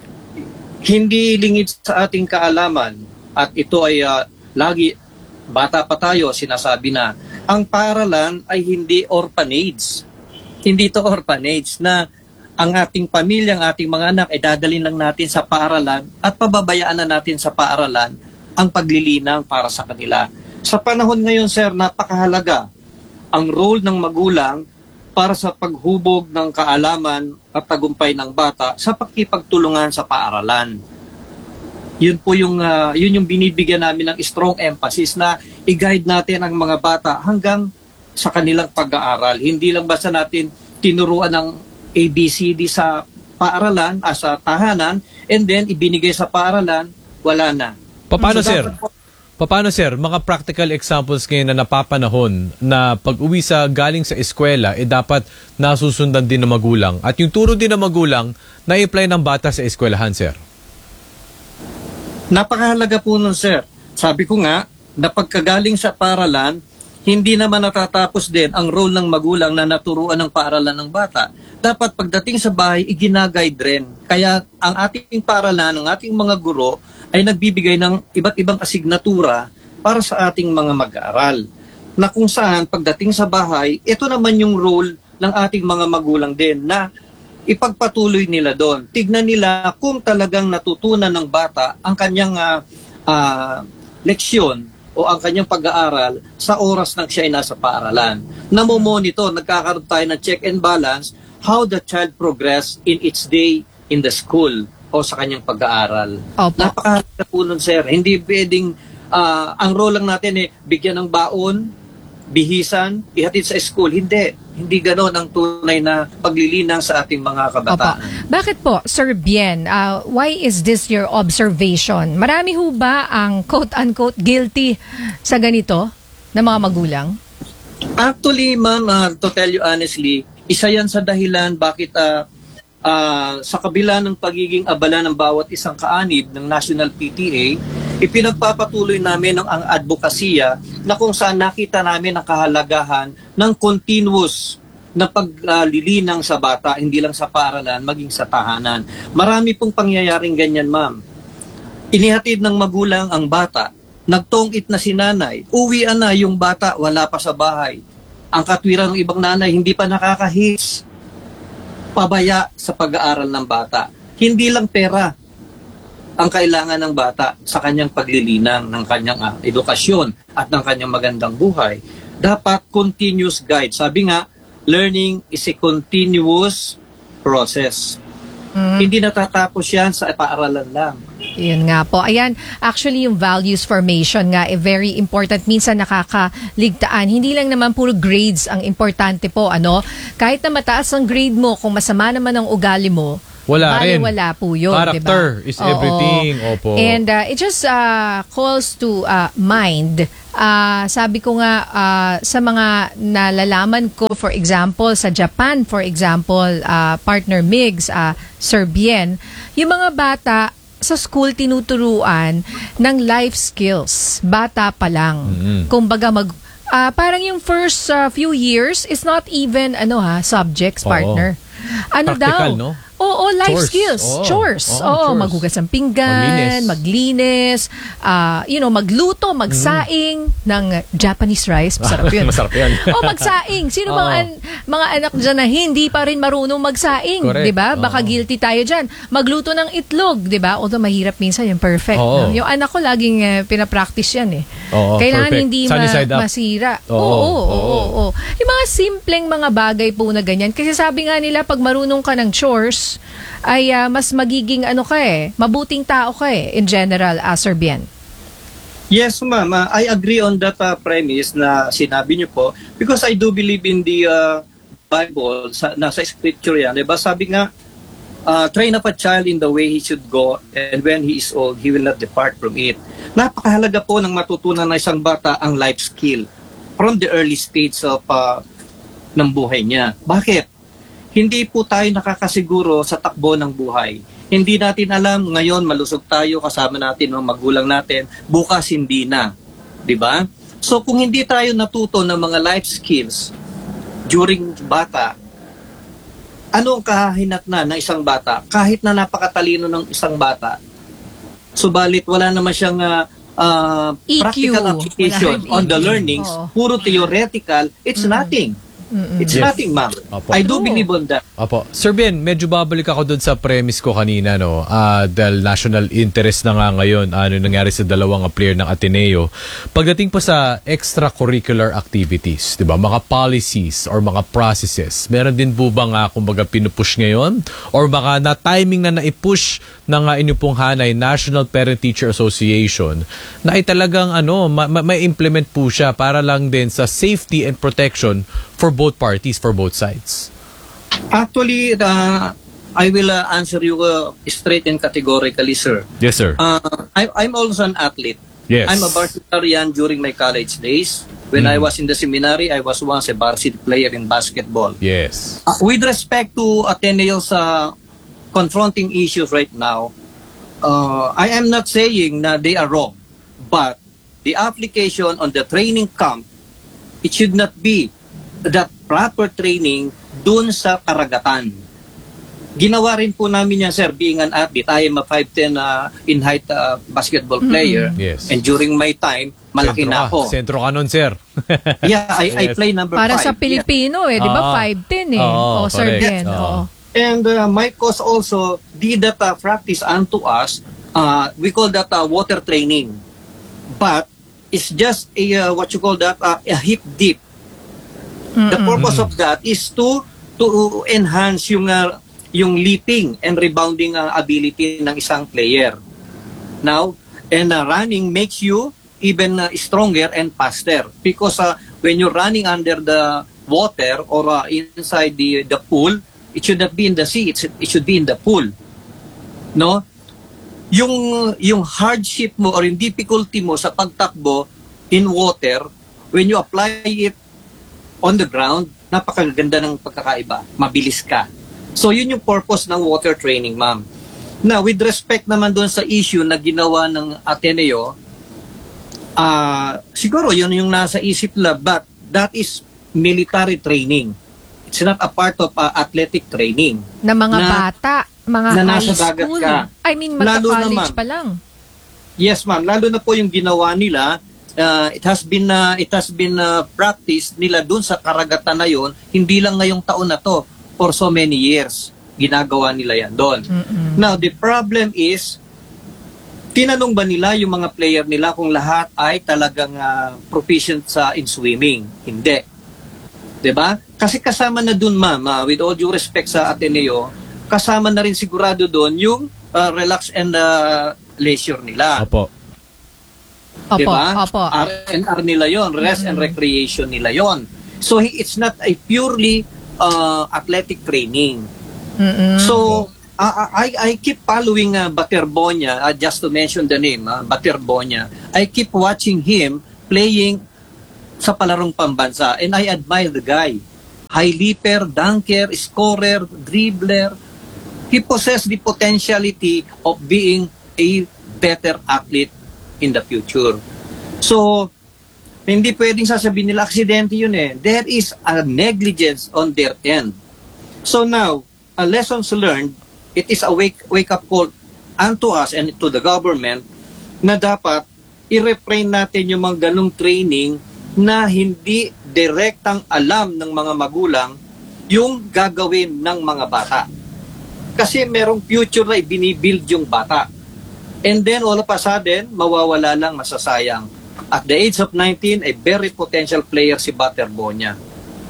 Speaker 14: hindi lingid sa ating kaalaman at ito ay uh, lagi, bata pa tayo, sinasabi na, ang paaralan ay hindi orphanage. Hindi ito orphanage na ang ating pamilya, ang ating mga anak ay dadalhin lang natin sa paaralan at pababayaan na natin sa paaralan ang paglilinang para sa kanila. Sa panahon ngayon, sir, napakahalaga ang role ng magulang para sa paghubog ng kaalaman at tagumpay ng bata sa pakikipagtulungan sa paaralan. Yun po yung, uh, yun yung binibigyan namin ng strong emphasis na i-guide natin ang mga bata hanggang sa kanilang pag-aaral. Hindi lang basta natin tinuruan ng A B C D sa paaralan, ah, sa tahanan, and then ibinigay sa paaralan, wala na.
Speaker 1: Paano, sir? Paano, sir? Mga practical examples ngayon na napapanahon na pag-uwi sa galing sa eskwela, eh dapat nasusundan din ng magulang. At yung turo din ng magulang, na-apply ng bata sa eskwelahan, sir?
Speaker 14: Napakahalaga po nun, sir. Sabi ko nga, na pagkagaling sa paaralan, hindi naman natatapos din ang role ng magulang na naturuan ng paaralan ng bata. Dapat pagdating sa bahay, iginagide rin. Kaya ang ating paaralan, ang ating mga guro, ay nagbibigay ng iba't ibang asignatura para sa ating mga mag-aaral. Na kung saan, pagdating sa bahay, ito naman yung role ng ating mga magulang din na ipagpatuloy nila doon. Tignan nila kung talagang natutunan ng bata ang kanyang uh, uh, leksyon o ang kanyang pag-aaral sa oras na siya ay nasa paaralan. Namomonitor, nagkakaroon tayo ng check and balance how the child progress in its day in the school o sa kanyang pag-aaral. Napakahalaga po nun, sir. Hindi pwedeng, uh, ang role lang natin eh, bigyan ng baon, bihisan, ihatid sa school. Hindi. Hindi gano'n ang tunay na paglilinang sa ating mga kabataan.
Speaker 2: Opo. Bakit po, Sir Bien, uh, why is this your observation? Marami ho ba ang quote-unquote guilty sa ganito ng mga magulang?
Speaker 14: Actually, ma'am, uh, to tell you honestly, isa yan sa dahilan bakit uh, Uh, sa kabila ng pagiging abala ng bawat isang kaanib ng National P T A, ipinagpapatuloy namin ang, ang advokasya na kung saan nakita namin ang kahalagahan ng continuous na paglilinang sa bata, hindi lang sa paaralan, maging sa tahanan. Marami pong pangyayaring ganyan, ma'am. Inihatid ng magulang ang bata, nagtongit na si nanay, uwian na yung bata, wala pa sa bahay. Ang katwiran ng ibang nanay, hindi pa nakakahits. Pabaya sa pag-aaral ng bata. Hindi lang pera ang kailangan ng bata sa kanyang paglilinang, ng kanyang uh, edukasyon at ng kanyang magandang buhay. Dapat continuous guide. Sabi nga, learning is a continuous process.
Speaker 2: Mm.
Speaker 14: Hindi natatapos yan sa paaralan lang.
Speaker 2: Yun nga po. Ayan, actually yung values formation nga, eh, very important. Minsan nakakaligtaan. Hindi lang naman puro grades ang importante po, ano? Kahit na mataas ang grade mo, kung masama naman ang ugali mo,
Speaker 1: wala
Speaker 2: bali,
Speaker 1: rin.
Speaker 2: Wala po yun,
Speaker 1: Character
Speaker 2: diba?
Speaker 1: is
Speaker 2: Oo.
Speaker 1: everything. Opo.
Speaker 2: And uh, it just uh, calls to uh, mind. Uh, sabi ko nga, uh, sa mga nalalaman ko, for example, sa Japan, for example, uh, partner Migs, uh, Serbian, yung mga bata sa school tinuturuan ng life skills. Bata pa lang.
Speaker 1: Mm-hmm.
Speaker 2: Kumbaga mag... Uh, parang yung first uh, few years is not even ano ha subjects,
Speaker 1: Oo.
Speaker 2: partner. Ano
Speaker 1: Practical,
Speaker 2: daw?
Speaker 1: no?
Speaker 2: Oo, life
Speaker 1: Chores.
Speaker 2: skills.
Speaker 1: Oo.
Speaker 2: Chores.
Speaker 1: Oo,
Speaker 2: Oo,
Speaker 1: chores.
Speaker 2: maghugas ng pinggan,
Speaker 1: Maglinis.
Speaker 2: maglinis, ah, you know, magluto, magsaing ng Japanese rice. Masarap yun.
Speaker 1: Masarap yun.
Speaker 2: O magsaing. Sino
Speaker 1: Oo.
Speaker 2: mga an- mga anak dyan na hindi pa rin marunong magsaing?
Speaker 1: Correct.
Speaker 2: Di ba? Baka
Speaker 1: Oo.
Speaker 2: guilty tayo dyan. Magluto ng itlog, di ba? Although mahirap minsan yung perfect.
Speaker 1: Oo.
Speaker 2: No? Yung anak ko laging uh, pinapractice yan eh.
Speaker 1: Oo,
Speaker 2: Kailangan
Speaker 1: perfect.
Speaker 2: hindi
Speaker 1: Sunny
Speaker 2: ma-
Speaker 1: side up.
Speaker 2: masira.
Speaker 1: Oo,
Speaker 2: Oo, oo,
Speaker 1: oo.
Speaker 2: oo, oo. Yung mga simpleng mga bagay po na ganyan. Kasi sabi nga nila, pag marunong ka ng chores, ay ah, mas magiging ano ka eh, mabuting tao ka eh, in general, uh, Serbian.
Speaker 14: Yes, ma'am. Uh, I agree on that uh, premise na sinabi niyo po because I do believe in the uh, Bible, sa, nasa scripture yan. Diba? Sabi nga, uh, train up a child in the way he should go and when he is old, he will not depart from it. Napakahalaga po ng matutunan ng isang bata ang life skill from the early stage of uh, ng buhay niya. Bakit? Hindi po tayo nakakasiguro sa takbo ng buhay. Hindi natin alam, ngayon malusog tayo, kasama natin ang magulang natin, bukas hindi na. Diba? So kung hindi tayo natuto ng mga life skills during bata, ano ang kahinatnan ng isang bata? Kahit na napakatalino ng isang bata, subalit wala naman siyang uh, uh,
Speaker 2: E Q.
Speaker 14: practical application
Speaker 2: Wala
Speaker 14: on the
Speaker 2: E Q.
Speaker 14: learnings,
Speaker 2: Oo.
Speaker 14: puro theoretical, it's
Speaker 2: Mm.
Speaker 14: nothing.
Speaker 2: Mm-mm.
Speaker 14: It's
Speaker 1: Yes.
Speaker 14: nothing, ma'am.
Speaker 1: Opo.
Speaker 14: I do
Speaker 2: True.
Speaker 14: believe on that.
Speaker 1: Opo. Sir Ben, medyo babalik ako doon sa premise ko kanina, no? Ah, dahil national interest na nga ngayon, ano nangyari sa dalawang player ng Ateneo. Pagdating po sa extracurricular activities, di ba? Mga policies or mga processes, meron din po ba nga, kumbaga, pinupush ngayon? Or baka na-timing na na-push ng uh, inyo pong hanay, National Parent-Teacher Association, na ay talagang, ano, ma- ma- may implement po siya para lang din sa safety and protection for both parties, for both sides?
Speaker 14: Actually, uh, I will uh, answer you uh, straight and categorically, sir.
Speaker 1: Yes, sir.
Speaker 14: Uh, I, I'm also an athlete.
Speaker 1: Yes.
Speaker 14: I'm a varsitarian during my college days. When I
Speaker 1: Mhm.
Speaker 14: was in the seminary, I was once a varsity player in basketball.
Speaker 1: Yes.
Speaker 14: Uh, with respect to Ateneo's uh, confronting issues right now, uh, I am not saying na they are wrong, but the application on the training camp, it should not be that proper training dun sa karagatan. Ginawa rin po namin yan, sir, being an athlete. I am a five ten uh, in height uh, basketball player.
Speaker 1: Mm-hmm. Yes.
Speaker 14: And during my time, malaki
Speaker 1: Sentro
Speaker 14: na
Speaker 1: ka.
Speaker 14: ako.
Speaker 1: Sentro ka nun, sir.
Speaker 14: Yeah, I, I
Speaker 1: Yes.
Speaker 14: play number
Speaker 2: Para
Speaker 14: five.
Speaker 2: sa Pilipino eh, di ba?
Speaker 1: Ah.
Speaker 2: five ten eh.
Speaker 1: Oo,
Speaker 2: o, Serbian.
Speaker 1: correct.
Speaker 2: Oo.
Speaker 1: Oo.
Speaker 14: And uh, my coach also did that uh, practice unto us. Uh, we call that uh, water training. But it's just a, uh, what you call that, uh, a hip dip. The purpose of that is to to enhance yung uh, yung leaping and rebounding uh, ability ng isang player. Now, and uh, running makes you even uh, stronger and faster because uh, when you're running under the water or uh, inside the the pool, it should not be in the sea, it's, it should be in the pool. No? Yung yung hardship mo or yung difficulty mo sa pagtakbo in water, when you apply it on the ground, napakaganda ng pagkakaiba. Mabilis ka. So, yun yung purpose ng water training, ma'am. Now, with respect naman doon sa issue na ginawa ng Ateneo, ah siguro yun yung nasa isip nila, but that is military training. It's not a part of uh, athletic training.
Speaker 2: Na mga
Speaker 14: Na-
Speaker 2: bata, mga
Speaker 14: na
Speaker 2: high
Speaker 14: nasa dagat
Speaker 2: school.
Speaker 14: ka.
Speaker 2: I mean,
Speaker 14: Lalo na,
Speaker 2: magka-college
Speaker 14: ma'am.
Speaker 2: pa lang.
Speaker 14: Yes, ma'am. Lalo na po yung ginawa nila, uh, it has been uh, it has been uh, practiced nila dun sa karagatan na yon, hindi lang ngayong taon na to, for so many years ginagawa nila yan doon. Now, the problem is, tinanong ba nila yung mga player nila kung lahat ay talagang uh, proficient sa in swimming? Hindi. Diba? Kasi kasama na dun, ma'am, ah, with all due respect sa Ateneo, kasama na rin sigurado dun yung uh, relax and uh, leisure nila.
Speaker 1: Opo.
Speaker 2: Opo,
Speaker 14: Diba?
Speaker 2: opo.
Speaker 14: R and R nila yon, rest and recreation nila yon. So he- it's not a purely uh, athletic training.
Speaker 2: Mm-mm.
Speaker 14: So I, I I keep following uh, Baterbonia, uh, just to mention the name, uh, Baterbonia. I keep watching him playing sa palarong pambansa and I admire the guy. High leaper, dunker, scorer, dribbler. He possesses the potentiality of being a better athlete in the future. So, hindi pwedeng sasabihin nila aksidente yun eh. There is a negligence on their end. So now, a lessons learned, it is a wake, wake-up call unto us and to the government na dapat i-refrain natin yung mga ganong training na hindi direktang alam ng mga magulang yung gagawin ng mga bata. Kasi merong future na ibinibuild yung bata. And then all of a sudden, mawawala lang, masasayang. At the age of nineteen, a very potential player si Baterbonia.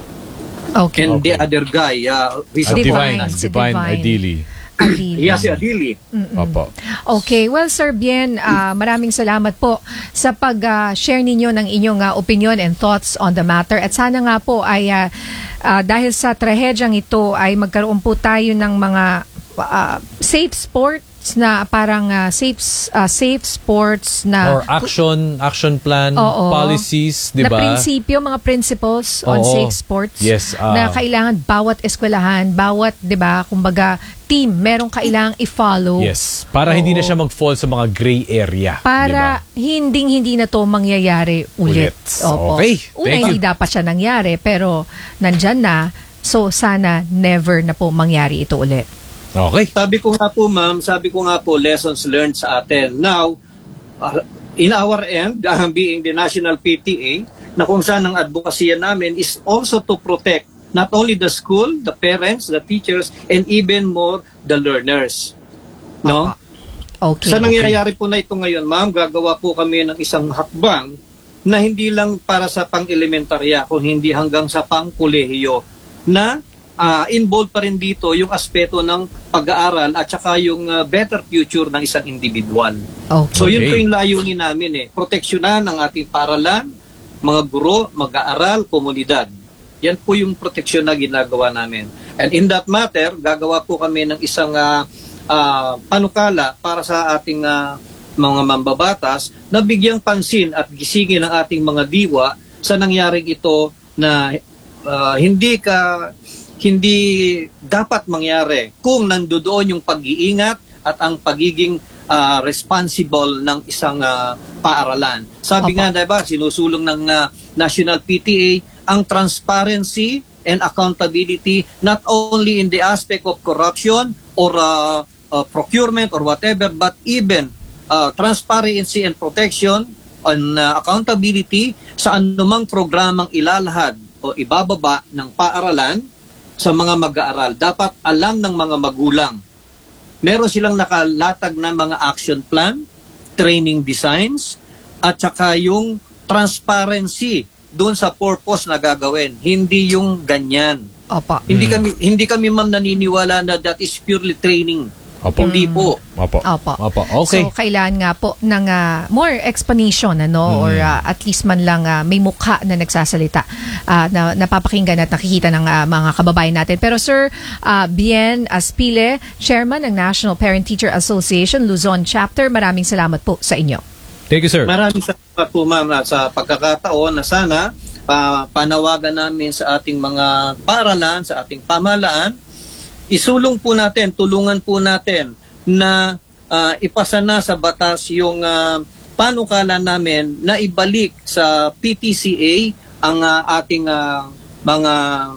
Speaker 2: Okay.
Speaker 14: And the other guy, uh,
Speaker 1: Ah, Divine,
Speaker 2: si
Speaker 1: Divine,
Speaker 2: Divine.
Speaker 1: Adili.
Speaker 2: Adili.
Speaker 14: Yeah, si Adili.
Speaker 1: Opo.
Speaker 2: Okay, well Sir Bien, ah, maraming salamat po sa pag-share ninyo ng inyong ah, opinion and thoughts on the matter. At sana nga po ay ah, ah, dahil sa trahedyang ito ay magkaroon po tayo ng mga ah, safe sports na parang ah, safe ah, safe sports na
Speaker 1: Or action, action plan,
Speaker 2: Oo.
Speaker 1: policies, di
Speaker 2: na
Speaker 1: ba?
Speaker 2: prinsipyo, mga principles on
Speaker 1: Oo.
Speaker 2: safe sports
Speaker 1: Yes, ah.
Speaker 2: na kailangan bawat eskwelahan, bawat, 'di ba, kumbaga team, merong kailangang i-follow.
Speaker 1: Yes. Para hindi na siya mag-fall sa mga gray area.
Speaker 2: Para hinding-hindi na to mangyayari ulit.
Speaker 1: Ulit.
Speaker 2: Opo.
Speaker 1: Okay.
Speaker 2: Una,
Speaker 1: Thank
Speaker 2: hindi
Speaker 1: you.
Speaker 2: dapat siya nangyari, pero nandyan na. So, sana never na po mangyari ito ulit.
Speaker 1: Okay.
Speaker 14: Sabi ko nga po, ma'am, sabi ko nga po, lessons learned sa atin. Now, uh, in our end, uh, being the National P T A, na kung saan ang advokasya namin is also to protect not only the school, the parents, the teachers, and even more the learners. No?
Speaker 2: Okay.
Speaker 14: Sa nangyayari po na ito ngayon, ma'am, gagawa po kami ng isang hakbang na hindi lang para sa pang-elementarya, kung hindi hanggang sa pang-kolehiyo, na uh, involved pa rin dito yung aspeto ng pag-aaral at saka yung uh, better future ng isang individual.
Speaker 2: Okay.
Speaker 14: So yun po yung layunin namin eh. Proteksyonan ang ating paaralan, mga guro, mag-aaral, komunidad. Yan po yung proteksyon na ginagawa namin. And in that matter, gagawa po kami ng isang uh, uh, panukala para sa ating uh, mga mambabatas na bigyang pansin at gisingin ang ating mga diwa sa nangyaring ito na uh, hindi ka hindi dapat mangyari kung nandoon yung pag-iingat at ang pagiging uh, responsible ng isang uh, paaralan. Sabi nga, diba, sinusulong ng uh, National P T A ang transparency and accountability not only in the aspect of corruption or uh, uh, procurement or whatever, but even uh, transparency and protection and uh, accountability sa anumang programang ilalahad o ibababa ng paaralan sa mga mag-aaral. Dapat alam ng mga magulang. Meron silang nakalatag na mga action plan, training designs, at saka yung transparency doon sa purpose na gagawin. Hindi yung ganyan.
Speaker 2: Opo.
Speaker 14: Hindi kami hindi kami ma'am naniniwala na that is purely training.
Speaker 1: Opo.
Speaker 14: Hindi po.
Speaker 1: Opo.
Speaker 2: Opo.
Speaker 1: Opo. Okay.
Speaker 2: So, kailangan nga po ng ah, more explanation, ano,
Speaker 1: Mm.
Speaker 2: or ah, at least man lang ah, may mukha na nagsasalita ah, na napapakinggan at nakikita ng ah, mga kababayan natin. Pero Sir ah, Bien Aspile, Chairman ng National Parent-Teacher Association, Luzon Chapter, maraming salamat po sa inyo.
Speaker 1: Thank you, sir.
Speaker 14: Maraming salamat po ma'am at sa pagkakataon na sana pa, panawagan namin sa ating mga paaralan, sa ating pamahalaan, isulong po natin, tulungan po natin na uh, ipasa na sa batas yung uh, panukala namin na ibalik sa P T C A ang uh, ating uh, mga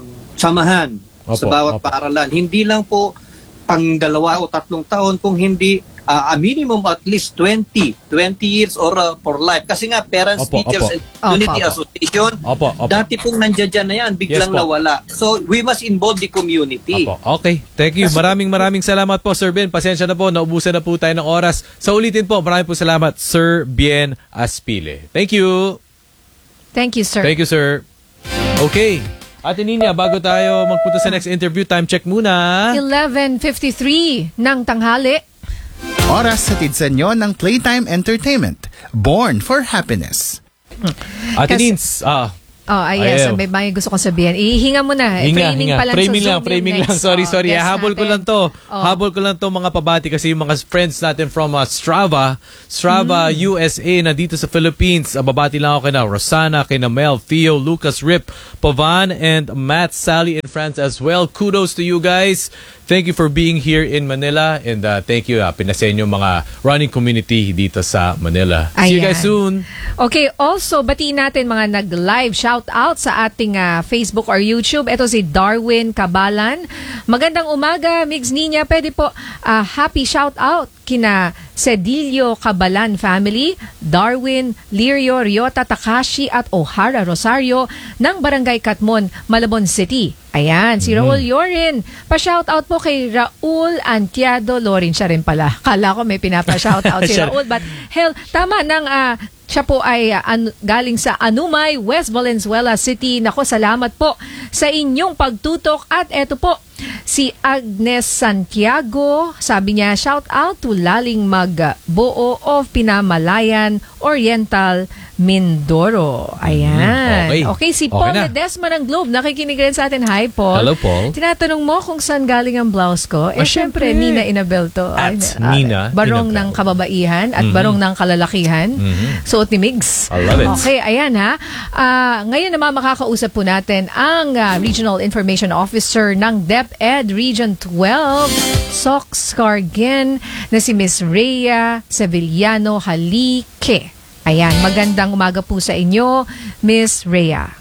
Speaker 14: samahan
Speaker 1: Opo,
Speaker 14: sa bawat
Speaker 1: opo.
Speaker 14: paaralan. Hindi lang po pang dalawa o tatlong taon, kung hindi uh, a minimum at least twenty years or uh, for life. Kasi nga, Parents,
Speaker 1: Opo,
Speaker 14: Teachers,
Speaker 1: opo.
Speaker 14: and Community
Speaker 2: Opo, opo.
Speaker 14: Association,
Speaker 1: Opo, opo.
Speaker 14: dati pong nandiyan dyan na yan, biglang
Speaker 1: Yes po.
Speaker 14: nawala. So, we must involve the community.
Speaker 1: Opo. Okay. Thank you. Maraming maraming salamat po, Sir Bien. Pasensya na po, naubusan na po tayo ng oras. Sa ulitin po, maraming po salamat, Sir Bien Aspile. Thank you.
Speaker 2: Thank you, sir.
Speaker 1: Thank you, sir. Okay. Ate Nina, bago tayo magpunta sa next interview, time check muna.
Speaker 2: eleven fifty-three ng tanghali.
Speaker 5: Oras hatid sa inyo ng Playtime Entertainment. Born for Happiness.
Speaker 1: Ate
Speaker 2: Kasi-
Speaker 1: Nins, ah,
Speaker 2: Oh, ay, yes.
Speaker 1: Ayaw.
Speaker 2: May, may gusto kong sabihin. Ihinga mo na. Eh,
Speaker 1: Hinga,
Speaker 2: framing
Speaker 1: hinga.
Speaker 2: pa lang
Speaker 1: Framing
Speaker 2: sa
Speaker 1: lang,
Speaker 2: Zoom
Speaker 1: framing
Speaker 2: yung
Speaker 1: lang.
Speaker 2: next,
Speaker 1: Sorry,
Speaker 2: oh,
Speaker 1: sorry.
Speaker 2: guest
Speaker 1: Habol ko
Speaker 2: natin.
Speaker 1: lang to.
Speaker 2: Oh.
Speaker 1: Habol ko lang to mga pabati kasi yung mga friends natin from uh, Strava, Strava
Speaker 2: Mm.
Speaker 1: U S A na dito sa Philippines. Uh, babati lang ako kina Rosana, kina Mel, Theo, Lucas, Rip, Pavan, and Matt, Sally, and France as well. Kudos to you guys. Thank you for being here in Manila and uh, thank you uh, pinasenyo mga running community dito sa Manila. See you
Speaker 2: Ayan.
Speaker 1: guys soon.
Speaker 2: Okay, also, batiin natin mga nag-live shout out sa ating ah, Facebook or YouTube. Ito si Darwin Cabalan. Magandang umaga, Migs Nina. Pwede po ah, happy shout out kina Cedillo Cabalan family, Darwin, Lirio, Ryota, Takashi at O'Hara Rosario ng Barangay Katmon, Malabon City. Ayan, si Raul Yorin. Pa-shoutout po kay Raul Antiado Lorin. Siya rin pala. Kala ko may pinapa-shoutout si
Speaker 1: Siya-
Speaker 2: Raul. But hell, tama nang ah, siya po ay ah, an- galing sa Anumay, West Valenzuela City. Nako, salamat po sa inyong pagtutok. At eto po, si Agnes Santiago. Sabi niya, shout out to Laling Magbuo of Pinamalayan, Oriental, Mindoro. Ayan.
Speaker 1: Okay.
Speaker 2: Okay, si
Speaker 1: Okay
Speaker 2: Paul
Speaker 1: na.
Speaker 2: Ledesma ng Globe. Nakikinig rin sa atin. Hi, Paul.
Speaker 1: Hello, Paul.
Speaker 2: Tinatanong mo kung saan galing ang blouse ko. Eh,
Speaker 1: Ah,
Speaker 2: syempre,
Speaker 1: syempre.
Speaker 2: Nina Inabel to.
Speaker 1: At
Speaker 2: ah,
Speaker 1: Nina
Speaker 2: Barong
Speaker 1: Inabel.
Speaker 2: ng kababaihan at
Speaker 1: Mhm.
Speaker 2: barong ng kalalakihan.
Speaker 1: Mhm.
Speaker 2: Suot ni Migs.
Speaker 1: I love it.
Speaker 2: Okay, ayan ha. Ah, ngayon naman makakausap po natin ang ah, Regional Information Officer ng DepEd Region twelve, Sox Cargen, na si Miss Rhea Sevillano Halike. Ayan, magandang umaga po sa inyo, Miss Rhea.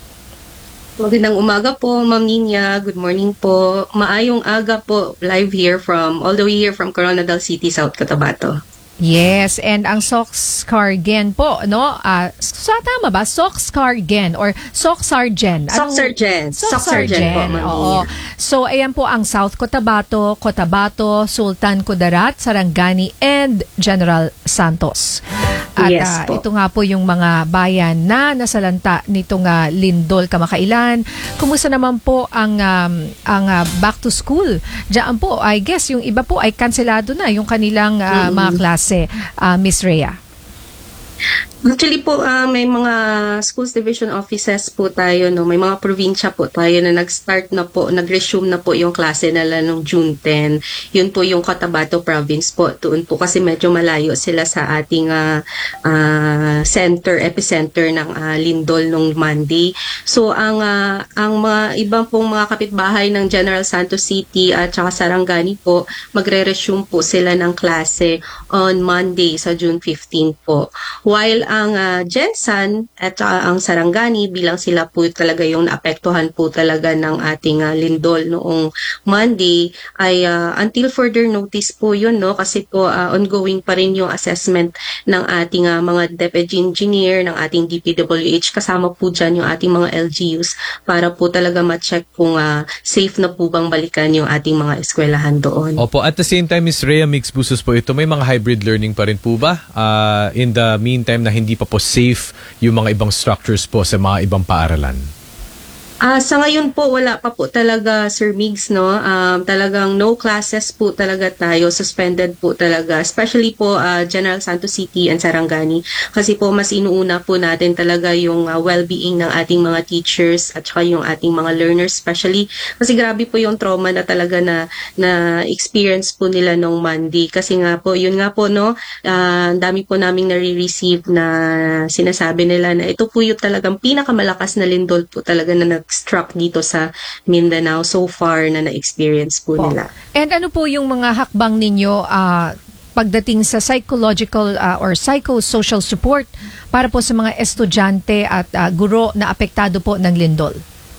Speaker 15: Magandang umaga po, Ma'am Nina. Good morning po. Maayong aga po, live here from, all the way here from Coronadal City, South Cotabato.
Speaker 2: Yes, and ang Sox Cargen po, no? Ah, so tama ba? Sox Cargen or Soxargen?
Speaker 15: Soxargen. Soxargen po, Ma'am
Speaker 2: Oo.
Speaker 15: Nina.
Speaker 2: So, ayan po ang South Cotabato, Cotabato, Sultan Kudarat, Sarangani, and General Santos. At
Speaker 15: Yes
Speaker 2: ah,
Speaker 15: po.
Speaker 2: ito nga po yung mga bayan na nasalanta nitong ah, lindol kamakailan. Kumusta naman po ang um, ang ah, back to school? Diyan po, I guess yung iba po ay kanselado na yung kanilang ah,
Speaker 15: Mm-mm.
Speaker 2: mga klase, ah, Miss Rhea.
Speaker 15: Actually po, ah, may mga schools division offices po tayo, no? May mga probinsya po tayo na nag-start na po, nag-resume na po yung klase nila noong June tenth. Yun po yung Cotabato province po. Doon po kasi medyo malayo sila sa ating ah, ah, center, epicenter ng ah, lindol nung Monday. So, ang ah, ang mga ibang pong mga kapitbahay ng General Santos City at saka Sarangani po, magre-resume po sila ng klase on Monday sa June fifteenth po. While ang uh, Gensan at saka ang Sarangani, bilang sila po talaga yung naapektuhan po talaga ng ating uh, lindol noong Monday, ay uh, until further notice po yun, no? Kasi po uh, ongoing pa rin yung assessment ng ating uh, mga DepEd engineer, ng ating D P W H, kasama po dyan yung ating mga L G Us para po talaga ma-check kung uh, safe na po bang balikan yung ating mga eskwelahan doon.
Speaker 1: Opo, at the same time, Miss Rhea, mixed busos po ito. May mga hybrid learning pa rin po ba? Uh, in the meantime na hindi pa po safe yung mga ibang structures po sa mga ibang paaralan?
Speaker 15: Ah, sa ngayon po wala pa po talaga, Sir Migs, no. Um, talagang no classes po talaga tayo, suspended po talaga, especially po ah, General Santos City and Sarangani, kasi po mas inuuna po natin talaga yung ah, well-being ng ating mga teachers at saka yung ating mga learners, especially kasi grabe po yung trauma na talaga na na experience po nila nung Monday, kasi nga po yun nga po, no, ah, ang dami po naming nare-receive na sinasabi nila na ito po yung talagang pinakamalakas na lindol po talaga na nag-struck dito sa Mindanao so far na na-experience po nila.
Speaker 2: And ano po yung mga hakbang ninyo ah, pagdating sa psychological ah, or psychosocial support para po sa mga estudyante at ah, guro na apektado po ng lindol?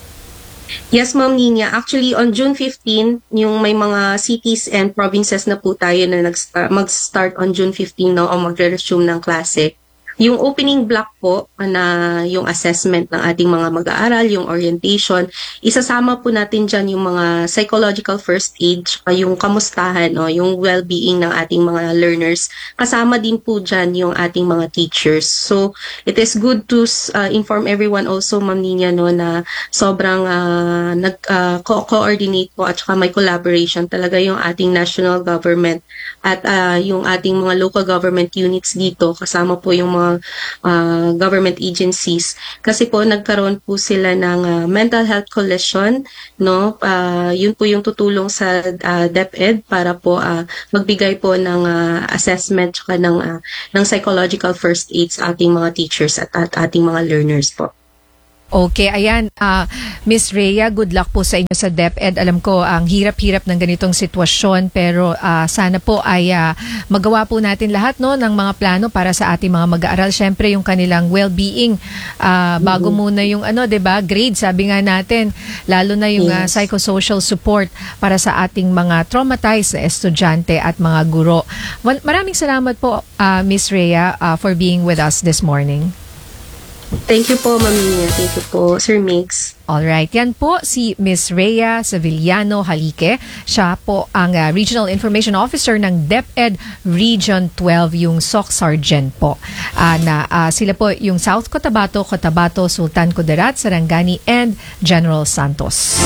Speaker 15: Yes, Ma'am Nina. Actually, on June fifteenth, yung may mga cities and provinces na po tayo na nag-start, mag-start on June fifteenth no, o magre-resume ng klase. Yung opening block po po na yung assessment ng ating mga mag-aaral, yung orientation, isasama po natin dyan yung mga psychological first aid, tsaka yung kamustahan, no, yung well-being ng ating mga learners. Kasama din po dyan yung ating mga teachers. So, it is good to uh, inform everyone also, Ma'am Nina, no, na sobrang uh, nag-coordinate uh, po at saka may collaboration talaga yung ating national government at uh, yung ating mga local government units dito, kasama po yung mga uh, government agencies. Kasi po nagkaroon po sila ng uh, mental health coalition, no? Uh, yun po yung tutulong sa uh, DepEd para po uh, magbigay po ng uh, assessment tsaka ng, uh, ng psychological first aid sa ating mga teachers at, at ating mga learners po.
Speaker 2: Okay, ayan, uh, Miss Rhea, good luck po sa inyo sa DepEd. Alam ko, ang hirap-hirap ng ganitong sitwasyon, pero uh, sana po ay uh, magawa po natin lahat, no, ng mga plano para sa ating mga mag-aaral. Siyempre, yung kanilang well-being, uh, bago mm-hmm. muna yung ano, 'di ba, grade, sabi nga natin, lalo na yung yes. uh, psychosocial support para sa ating mga traumatized na estudyante at mga guro. Maraming salamat po, uh, Miss Rhea, uh, for being with us this morning.
Speaker 15: Thank you po, Ma'am Nina. Thank you po, Sir Mix.
Speaker 2: Alright, yan po si Miss Rhea Sevillano Halike. Siya po ang uh, Regional Information Officer ng DepEd Region twelve, yung S O C Sergeant po. Uh, na uh, sila po yung South Cotabato, Cotabato, Sultan Kudarat, Sarangani, and General Santos.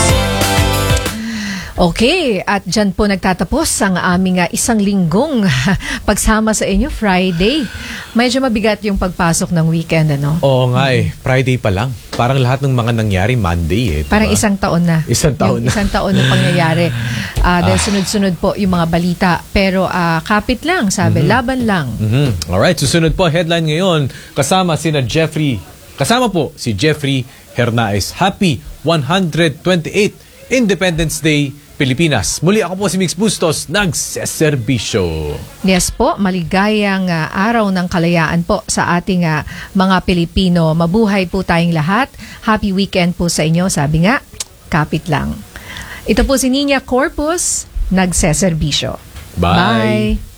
Speaker 2: Okay, at dyan po nagtatapos ang aming uh, isang linggong pagsama sa inyo, Friday. Medyo mabigat yung pagpasok ng weekend, ano?
Speaker 1: Oo nga eh, Friday pa lang. Parang lahat ng mga nangyari Monday eh. Diba?
Speaker 2: Parang isang taon na.
Speaker 1: Isang taon
Speaker 2: yung
Speaker 1: na.
Speaker 2: Isang taon na pangyayari. Uh, dahil ah. sunod-sunod po yung mga balita. Pero uh, kapit lang, sabi, mm-hmm. laban lang.
Speaker 1: Mm-hmm. Alright, susunod po headline ngayon. Kasama sina Jeffrey, kasama po si Jeffrey Hernaez. Happy one hundred twenty-eighth Independence Day, Pilipinas. Muli ako po si Mix Bustos, nagseserbisyo.
Speaker 2: Yes po, maligayang uh, araw ng kalayaan po sa ating uh, mga Pilipino. Mabuhay po tayong lahat. Happy weekend po sa inyo. Sabi nga, kapit lang. Ito po si Nina Corpus, nagseserbisyo.
Speaker 1: Bye.
Speaker 2: Bye.